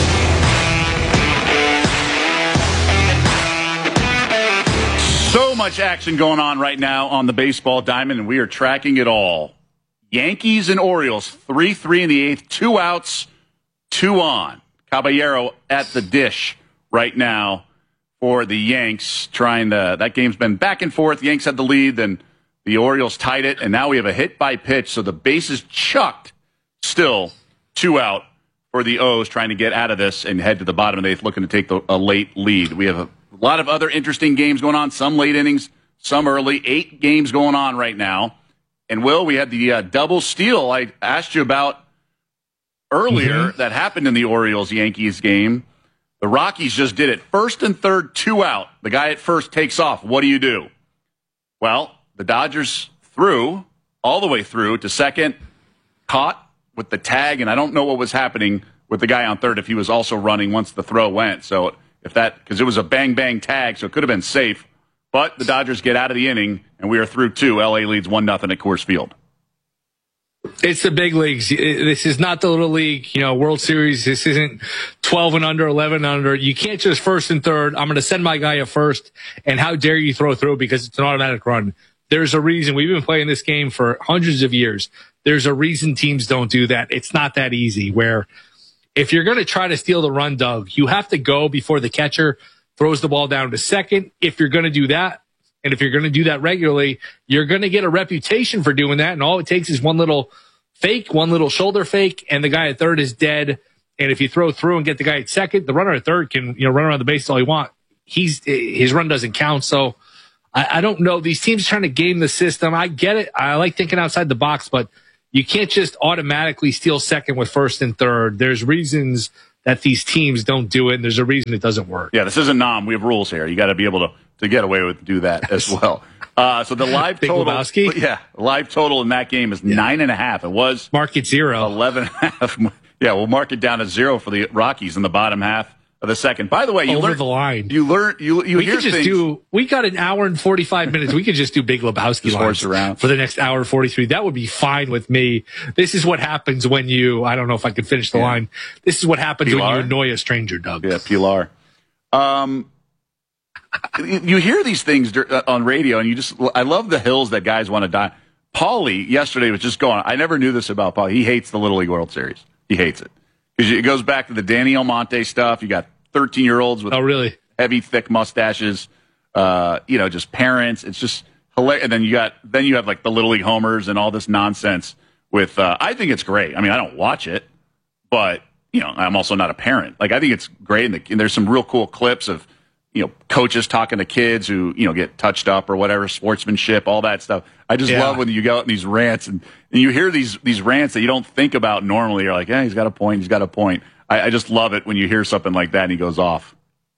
So much action going on right now on the baseball diamond, and we are tracking it all. Yankees and Orioles, three three in the eighth, two outs, two on. Caballero at the dish right now for the Yanks, trying to, that game's been back and forth. Yanks had the lead, then the Orioles tied it, and now we have a hit by pitch, so the base is chucked. Still two out for the O's, trying to get out of this and head to the bottom of the eighth, looking to take the, a late lead. We have a lot of other interesting games going on, some late innings, some early. Eight games going on right now. And, Will, we had the uh, double steal I asked you about earlier mm-hmm. that happened in the Orioles-Yankees game. The Rockies just did it. First and third, two out. The guy at first takes off. What do you do? Well, the Dodgers threw all the way through to second, caught with the tag, and I don't know what was happening with the guy on third if he was also running once the throw went. So if that, because it was a bang-bang tag, so it could have been safe. But the Dodgers get out of the inning, and we are through two. L A leads one nothing at Coors Field. It's the big leagues. This is not the little league, you know, World Series. This isn't twelve and under, eleven and under. You can't just first and third. I'm going to send my guy at first, and how dare you throw through because it's an automatic run. There's a reason. We've been playing this game for hundreds of years. There's a reason teams don't do that. It's not that easy where if you're going to try to steal the run, Doug, you have to go before the catcher throws the ball down to second. If you're going to do that, and if you're going to do that regularly, you're going to get a reputation for doing that. And all it takes is one little fake, one little shoulder fake, and the guy at third is dead. And if you throw through and get the guy at second, the runner at third can, you know, run around the base all he wants. He's, his run doesn't count. So I, I don't know. These teams are trying to game the system. I get it. I like thinking outside the box, but you can't just automatically steal second with first and third. There's reasons that these teams don't do it, and there's a reason it doesn't work. Yeah, this isn't Nom. We have rules here. You got to be able to, to get away with do that as well. Uh, so the live Big total, Lebowski? yeah, live total in that game is yeah. nine and a half. It was mark it zero, eleven and a half. Yeah, we'll mark it down to zero for the Rockies in the bottom half of the second. By the way, you over learn, the line. You learn. You you we hear could just things. do. We got an hour and forty five minutes. We could just do Big Lebowski just lines around. for the next hour forty three. That would be fine with me. This is what happens when you. I don't know if I could finish the yeah. line. This is what happens Pilar? when you annoy a stranger, Doug. Yeah, Pilar. Um, you hear these things on radio, and you just. I love the hills that guys want to die. Paulie yesterday was just going. I never knew this about Paulie. He hates the Little League World Series. He hates it because it goes back to the Danny Almonte stuff. You got thirteen-year-olds with oh, really? heavy, thick mustaches. Uh, you know, just parents. It's just hilarious. And then you got then you have like the Little League homers and all this nonsense. With uh, I think it's great. I mean, I don't watch it, but you know, I'm also not a parent. Like I think it's great, and, the, and there's some real cool clips of you know coaches talking to kids who you know get touched up or whatever, sportsmanship, all that stuff. I just yeah. love when you go out in these rants and, and you hear these these rants that you don't think about normally. You're like, yeah, he's got a point. He's got a point. I, I just love it when you hear something like that and he goes off.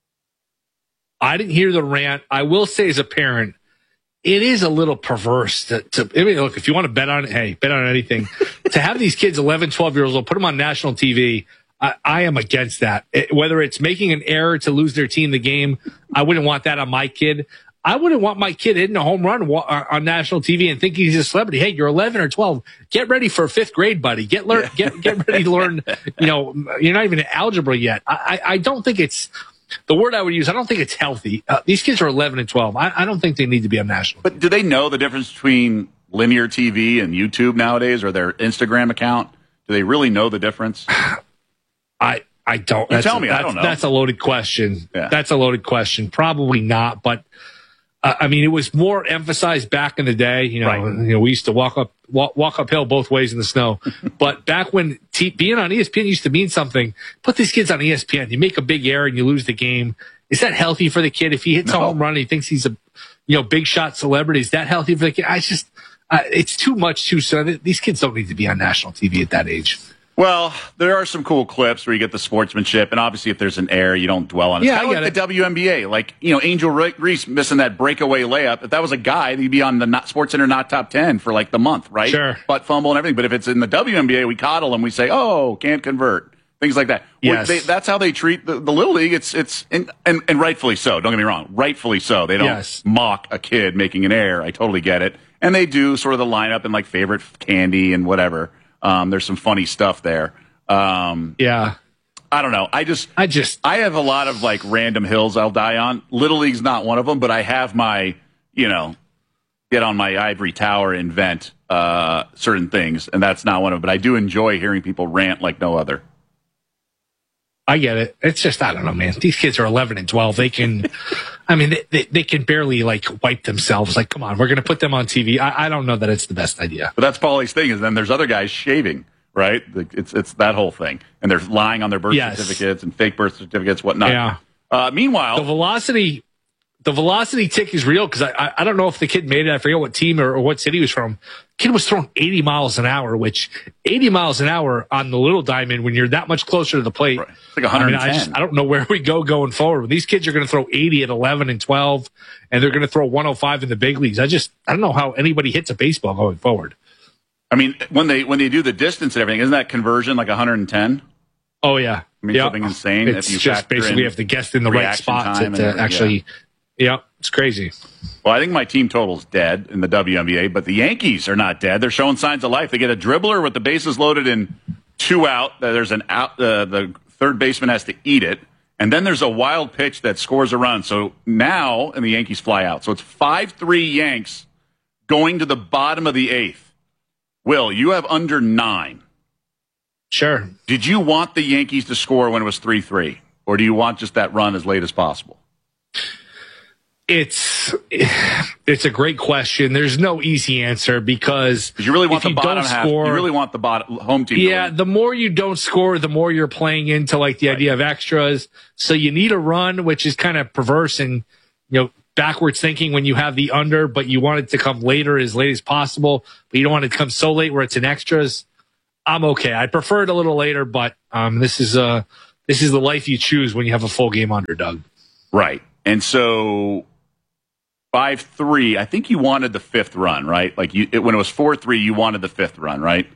I didn't hear the rant. I will say as a parent, it is a little perverse to, to I mean, look, if you want to bet on it, hey, bet on anything. To have these kids eleven, twelve years old, put them on national T V, I, I am against that. It, whether it's making an error to lose their team the game, I wouldn't want that on my kid. I wouldn't want my kid hitting a home run on national T V and thinking he's a celebrity. Hey, you're eleven or twelve. Get ready for fifth grade, buddy. Get learn, yeah. get get ready to learn. You know, you're not even in algebra yet. I, I don't think it's the word I would use. I don't think it's healthy. Uh, these kids are eleven and twelve. I, I don't think they need to be on national. But do they know the difference between linear T V and YouTube nowadays, or their Instagram account? Do they really know the difference? I I don't. You tell me. I don't know. That's a loaded question. Yeah. That's a loaded question. Probably not, but. Uh, I mean, it was more emphasized back in the day. You know, right. you know, we used to walk up, walk, walk uphill both ways in the snow. But back when t- being on E S P N used to mean something, put these kids on E S P N. You make a big error and you lose the game. Is that healthy for the kid? If he hits no. a home run and he thinks he's a, you know, big shot celebrity, is that healthy for the kid? I just, uh, it's too much too soon. These kids don't need to be on national T V at that age. Well, there are some cool clips where you get the sportsmanship, and obviously if there's an error, you don't dwell on it. Yeah, I I like get the it. W N B A. Like, you know, Angel Reese missing that breakaway layup. If that was a guy, he'd be on the not, Sports Center not top ten for like the month, right? Sure. Butt fumble and everything. But if it's in the W N B A, we coddle him. We say, oh, can't convert. Things like that. Yes. They, that's how they treat the, the Little League. It's it's and, and, and rightfully so. Don't get me wrong. Rightfully so. They don't Yes. mock a kid making an error. I totally get it. And they do sort of the lineup and like favorite candy and whatever. Um, there's some funny stuff there. Um, yeah. I don't know. I just, I just, I have a lot of like random hills I'll die on. Little League's not one of them, but I have my, you know, get on my ivory tower, invent uh, certain things, and that's not one of them. But I do enjoy hearing people rant like no other. I get it. It's just, I don't know, man. These kids are eleven and twelve. They can, I mean, they, they, they can barely like wipe themselves. Like, come on, we're going to put them on T V. I, I don't know that it's the best idea. But that's Paulie's thing is then there's other guys shaving. Right? It's it's that whole thing. And they're lying on their birth yes. certificates and fake birth certificates, whatnot. Yeah. Uh, meanwhile, the velocity, the velocity tick is real because I, I I don't know if the kid made it. I forget what team or, or what city he was from. Kid was throwing eighty miles an hour, which eighty miles an hour on the little diamond when you're that much closer to the plate. Right. It's like one hundred ten. I, mean, I, just, I don't know where we go going forward. These kids are going to throw eighty at eleven and twelve, and they're going to throw one oh five in the big leagues. I just I don't know how anybody hits a baseball going forward. I mean, when they when they do the distance and everything, isn't that conversion like one hundred ten? Oh yeah, I mean yep. something insane. It's if you just basically have to guess in the right spot to, to actually. Yeah. Yep, it's crazy. Well, I think my team total's dead in the W N B A, but the Yankees are not dead. They're showing signs of life. They get a dribbler with the bases loaded and two out. There's an out. Uh, the third baseman has to eat it, and then there's a wild pitch that scores a run. So now, and the Yankees fly out. So it's five three Yanks going to the bottom of the eighth. Will, you have under nine. Sure. Did you want the Yankees to score when it was three three, or do you want just that run as late as possible? It's it's a great question. There's no easy answer because you really want if the you bottom don't half. Score, you really want the bottom home team. Yeah, the more you don't score, the more you're playing into like the right. idea of extras. So you need a run, which is kind of perverse and you know backwards thinking when you have the under, but you want it to come later, as late as possible. But you don't want it to come so late where it's in extras. I'm okay. I prefer it a little later, but um, this is uh this is the life you choose when you have a full game under, Doug. Right, and so. five three, I think you wanted the fifth run, right? Like you, it, when it was four three, you wanted the fifth run, right?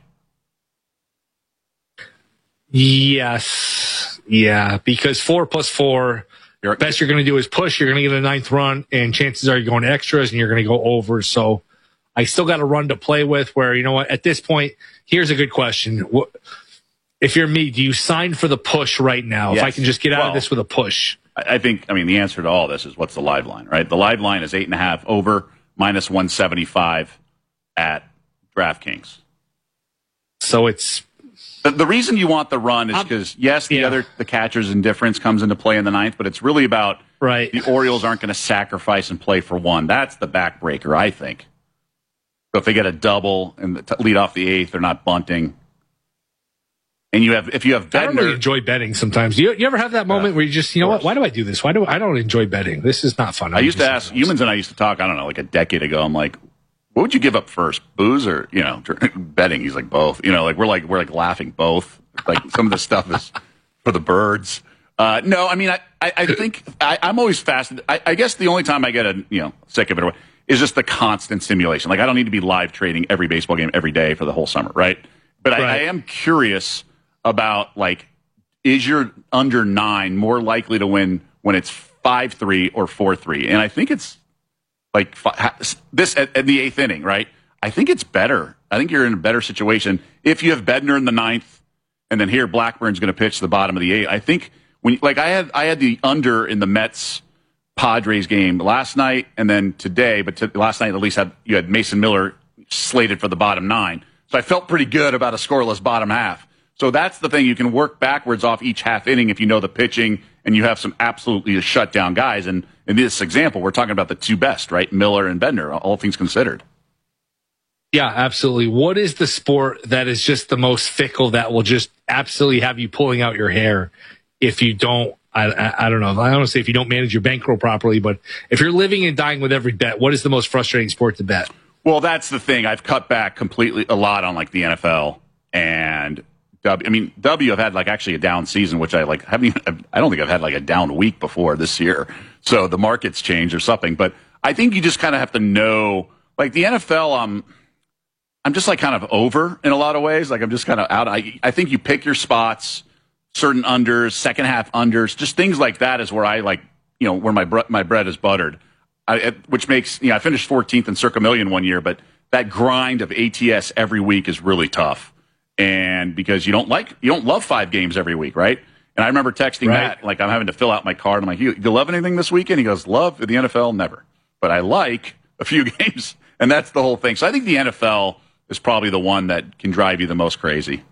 Yes. Yeah, because four plus four, the best you're going to do is push. You're going to get a ninth run, and chances are you're going to extras, and you're going to go over. So I still got a run to play with where, you know what, at this point, here's a good question. What, if you're me, do you sign for the push right now? Yes. If I can just get out well, of this with a push. I think, I mean, the answer to all this is what's the live line, right? The live line is eight and a half over minus one seventy-five at DraftKings. So it's the, the reason you want the run is because yes, the yeah. other the catcher's indifference comes into play in the ninth, but it's really about right. the Orioles aren't going to sacrifice and play for one. That's the backbreaker, I think. So if they get a double and lead off the eighth, they're not bunting. And you have, if you have, Bednar, I don't really enjoy betting sometimes. You, you ever have that moment uh, where you just, you know what? Why do I do this? Why do I don't enjoy betting? This is not fun. I, I used to ask humans, and I used to talk. I don't know, like a decade ago. I'm like, what would you give up first, booze or you know, betting? He's like both. You know, like we're like we're like laughing both. Like some of this stuff is for the birds. Uh, no, I mean, I I, I think I, I'm always fascinated. I, I guess the only time I get a you know sick of it is just the constant stimulation. Like I don't need to be live trading every baseball game every day for the whole summer, right? But right. I, I am curious about like, is your under nine more likely to win when it's five three or four three? And I think it's like this at, at the eighth inning, right? I think it's better. I think you're in a better situation if you have Bednar in the ninth, and then here Blackburn's going to pitch to the bottom of the eighth. I think when like I had I had the under in the Mets Padres game last night and then today, but to, last night at least had you had Mason Miller slated for the bottom nine, so I felt pretty good about a scoreless bottom half. So that's the thing. You can work backwards off each half inning if you know the pitching and you have some absolutely shut down guys. And in this example, we're talking about the two best, right? Miller and Bednar, all things considered. Yeah, absolutely. What is the sport that is just the most fickle that will just absolutely have you pulling out your hair if you don't, I, I, I don't know. I don't want to say if you don't manage your bankroll properly, but if you're living and dying with every bet, what is the most frustrating sport to bet? Well, that's the thing. I've cut back completely a lot on like the N F L and W. I mean, W, I've had like actually a down season, which I like haven't even, I don't think I've had like a down week before this year. So the market's changed or something. But I think you just kind of have to know, like the N F L, um, I'm just like kind of over in a lot of ways. Like I'm just kind of out. I, I think you pick your spots, certain unders, second half unders, just things like that is where I like, you know, where my bre- my bread is buttered, I, it, which makes, you know, I finished fourteenth in Circa Million one year, but that grind of A T S every week is really tough. And because you don't like, you don't love five games every week, right? And I remember texting right. Matt, like I'm having to fill out my card. I'm like, you, you love anything this weekend? He goes, love the N F L? Never. But I like a few games, and that's the whole thing. So I think the N F L is probably the one that can drive you the most crazy.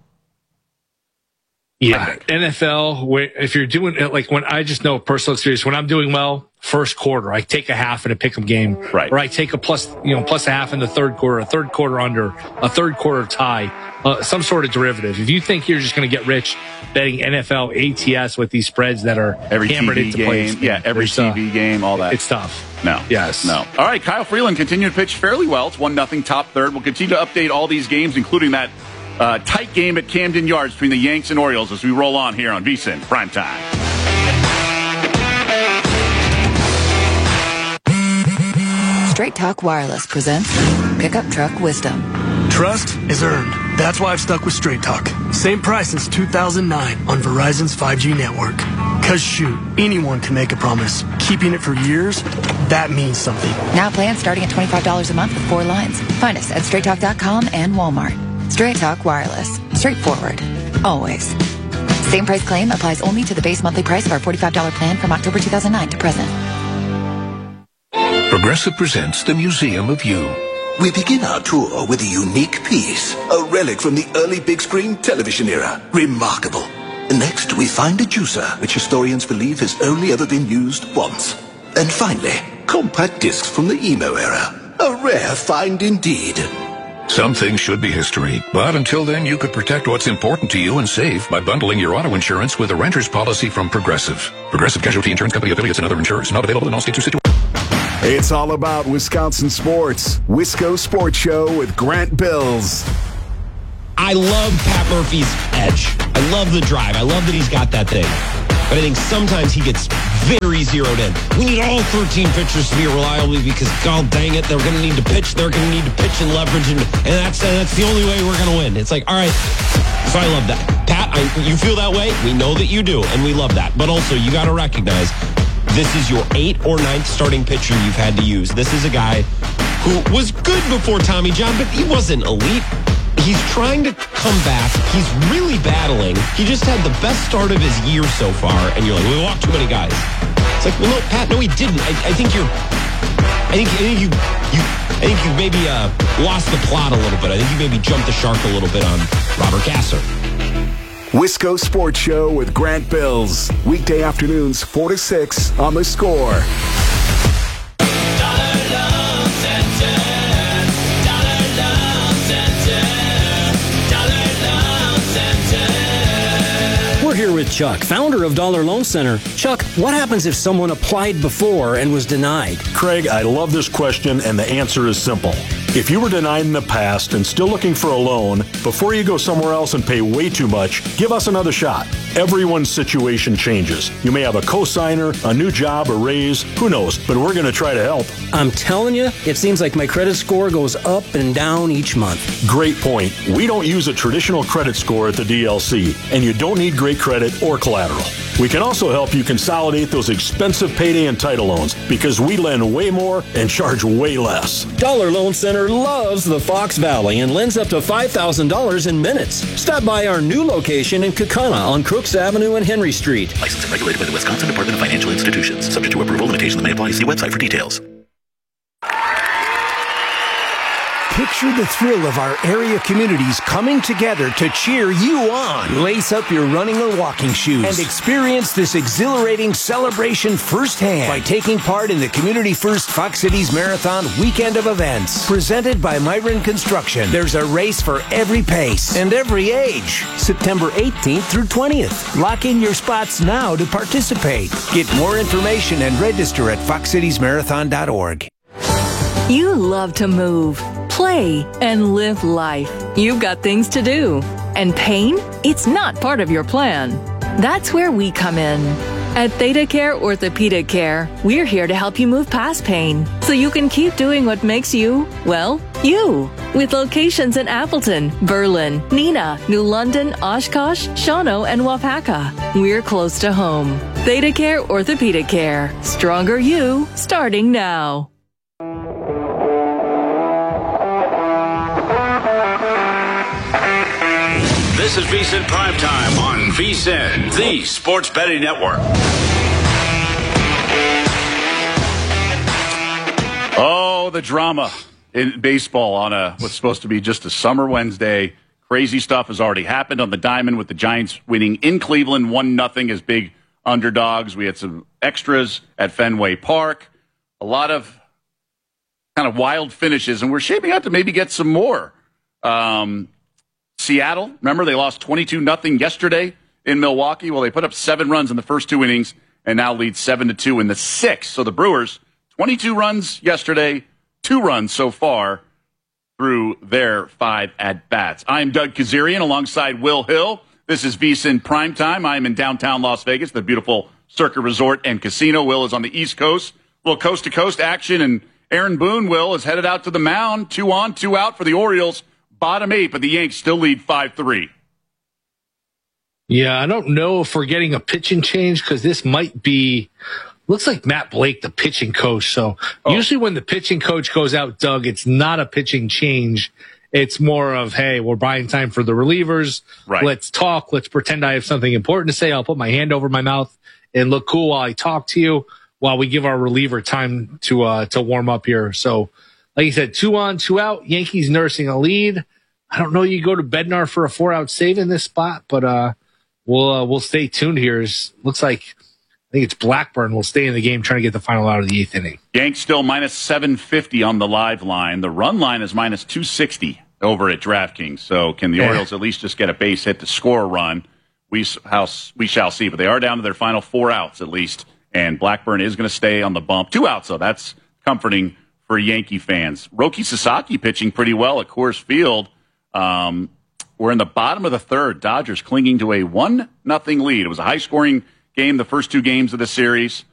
Yeah, N F L, if you're doing it, like when I just know personal experience, when I'm doing well, first quarter, I take a half in a pick'em game. Right. Or I take a plus, you know, plus a half in the third quarter, a third quarter under, a third quarter tie, uh, some sort of derivative. If you think you're just going to get rich betting N F L A T S with these spreads that are every hammered T V into game, place. yeah, every T V uh, game, all that. It's tough. No. Yes. No. All right, Kyle Freeland continued to pitch fairly well. It's one nothing top third. We'll continue to update all these games, including that Uh, tight game at Camden Yards between the Yanks and Orioles as we roll on here on VSiN Primetime. Straight Talk Wireless presents Pickup Truck Wisdom. Trust is earned. That's why I've stuck with Straight Talk. Same price since two thousand nine on Verizon's five G network. Cause shoot, anyone can make a promise. Keeping it for years, that means something. Now plans starting at twenty-five dollars a month with four lines. Find us at straight talk dot com and Walmart. Straight Talk Wireless. Straightforward. Always. Same price claim applies only to the base monthly price of our forty-five dollars plan from October two thousand nine to present. Progressive presents the Museum of You. We begin our tour with a unique piece, a relic from the early big screen television era. Remarkable. Next, we find a juicer, which historians believe has only ever been used once. And finally, compact discs from the emo era. A rare find indeed. Some things should be history, but until then, you could protect what's important to you and save by bundling your auto insurance with a renter's policy from Progressive. Progressive Casualty Insurance Company affiliates and other insurers. Not available in all states or situations. It's all about Wisconsin sports. Wisco Sports Show with Grant Bills. I love Pat Murphy's edge. I love the drive. I love that he's got that thing. But I think sometimes he gets very zeroed in. We need all thirteen pitchers to be reliable because, god dang it, they're going to need to pitch. They're going to need to pitch and leverage, and, and that's uh, that's the only way we're going to win. It's like, all right. So I love that. Pat, I, you feel that way? We know that you do, and we love that. But also, you got to recognize this is your eighth or ninth starting pitcher you've had to use. This is a guy who was good before Tommy John, but he wasn't elite. He's trying to come back. He's really battling. He just had the best start of his year so far, and you're like, we walked too many guys. It's like, well, no, Pat, no, he didn't. I, I think you're. I think, I think you, you, I think you maybe uh, lost the plot a little bit. I think you maybe jumped the shark a little bit on Robert Gasser. Wisco Sports Show with Grant Bills. Weekday afternoons, four to six on The Score. Here with Chuck, founder of Dollar Loan Center. Chuck, what happens if someone applied before and was denied? Craig, I love this question, and the answer is simple. If you were denied in the past and still looking for a loan, before you go somewhere else and pay way too much, give us another shot. Everyone's situation changes. You may have a cosigner, a new job, a raise, who knows, but we're going to try to help. I'm telling you, it seems like my credit score goes up and down each month. Great point. We don't use a traditional credit score at the D L C, and you don't need great credit or collateral. We can also help you consolidate those expensive payday and title loans because we lend way more and charge way less. Dollar Loan Center loves the Fox Valley and lends up to five thousand dollars in minutes. Stop by our new location in Kaukauna on Crooks Avenue and Henry Street. Licensed and regulated by the Wisconsin Department of Financial Institutions. Subject to approval, limitations may apply. See website for details. Picture the thrill of our area communities coming together to cheer you on. Lace up your running or walking shoes and experience this exhilarating celebration firsthand by taking part in the Community First Fox Cities Marathon weekend of events. Presented by Myron Construction, there's a race for every pace and every age. September eighteenth through twentieth. Lock in your spots now to participate. Get more information and register at fox cities marathon dot org. You love to move, play, and live life. You've got things to do. And pain? It's not part of your plan. That's where we come in. At Theta Care Orthopedic Care, we're here to help you move past pain so you can keep doing what makes you, well, you. With locations in Appleton, Berlin, Neenah, New London, Oshkosh, Shawano, and Wapaka. We're close to home. Theta Care Orthopedic Care. Stronger you, starting now. This is VSiN Primetime on VSiN, the Sports Betting Network. Oh, the drama in baseball on a what's supposed to be just a summer Wednesday. Crazy stuff has already happened on the diamond with the Giants winning in Cleveland one nothing as big underdogs. We had some extras at Fenway Park. A lot of kind of wild finishes, and we're shaping up to maybe get some more. Um, Seattle, remember, they lost twenty-two nothing yesterday in Milwaukee. Well, they put up seven runs in the first two innings and now lead seven to two in the sixth. So the Brewers, twenty-two runs yesterday, two runs so far through their five at-bats. I'm Doug Kazarian alongside Will Hill. This is VSiN Primetime. I'm in downtown Las Vegas, the beautiful Circa Resort and Casino. Will is on the East Coast. A little coast-to-coast action, and Aaron Boone, Will, is headed out to the mound. Two on, two out for the Orioles. Bottom eight, but the Yanks still lead five three. Yeah, I don't know if we're getting a pitching change because this might be, looks like Matt Blake, the pitching coach. So oh. usually when the pitching coach goes out, Doug, it's not a pitching change. It's more of, hey, we're buying time for the relievers. Right. Let's talk. Let's pretend I have something important to say. I'll put my hand over my mouth and look cool while I talk to you while we give our reliever time to uh, to warm up here. So like you said, two on, two out. Yankees nursing a lead. I don't know. You go to Bednar for a four-out save in this spot, but uh, we'll uh, we'll stay tuned here. It looks like I think it's Blackburn will stay in the game, trying to get the final out of the eighth inning. Yanks still minus seven fifty on the live line. The run line is minus two sixty over at DraftKings. So can the yeah. Orioles at least just get a base hit to score a run? We how, we shall see. But they are down to their final four outs at least, and Blackburn is going to stay on the bump. Two outs, though. That's comforting for Yankee fans. Roki Sasaki pitching pretty well at Coors Field. Um, we're in the bottom of the third. Dodgers clinging to a one nothing lead. It was a high-scoring game the first two games of the series.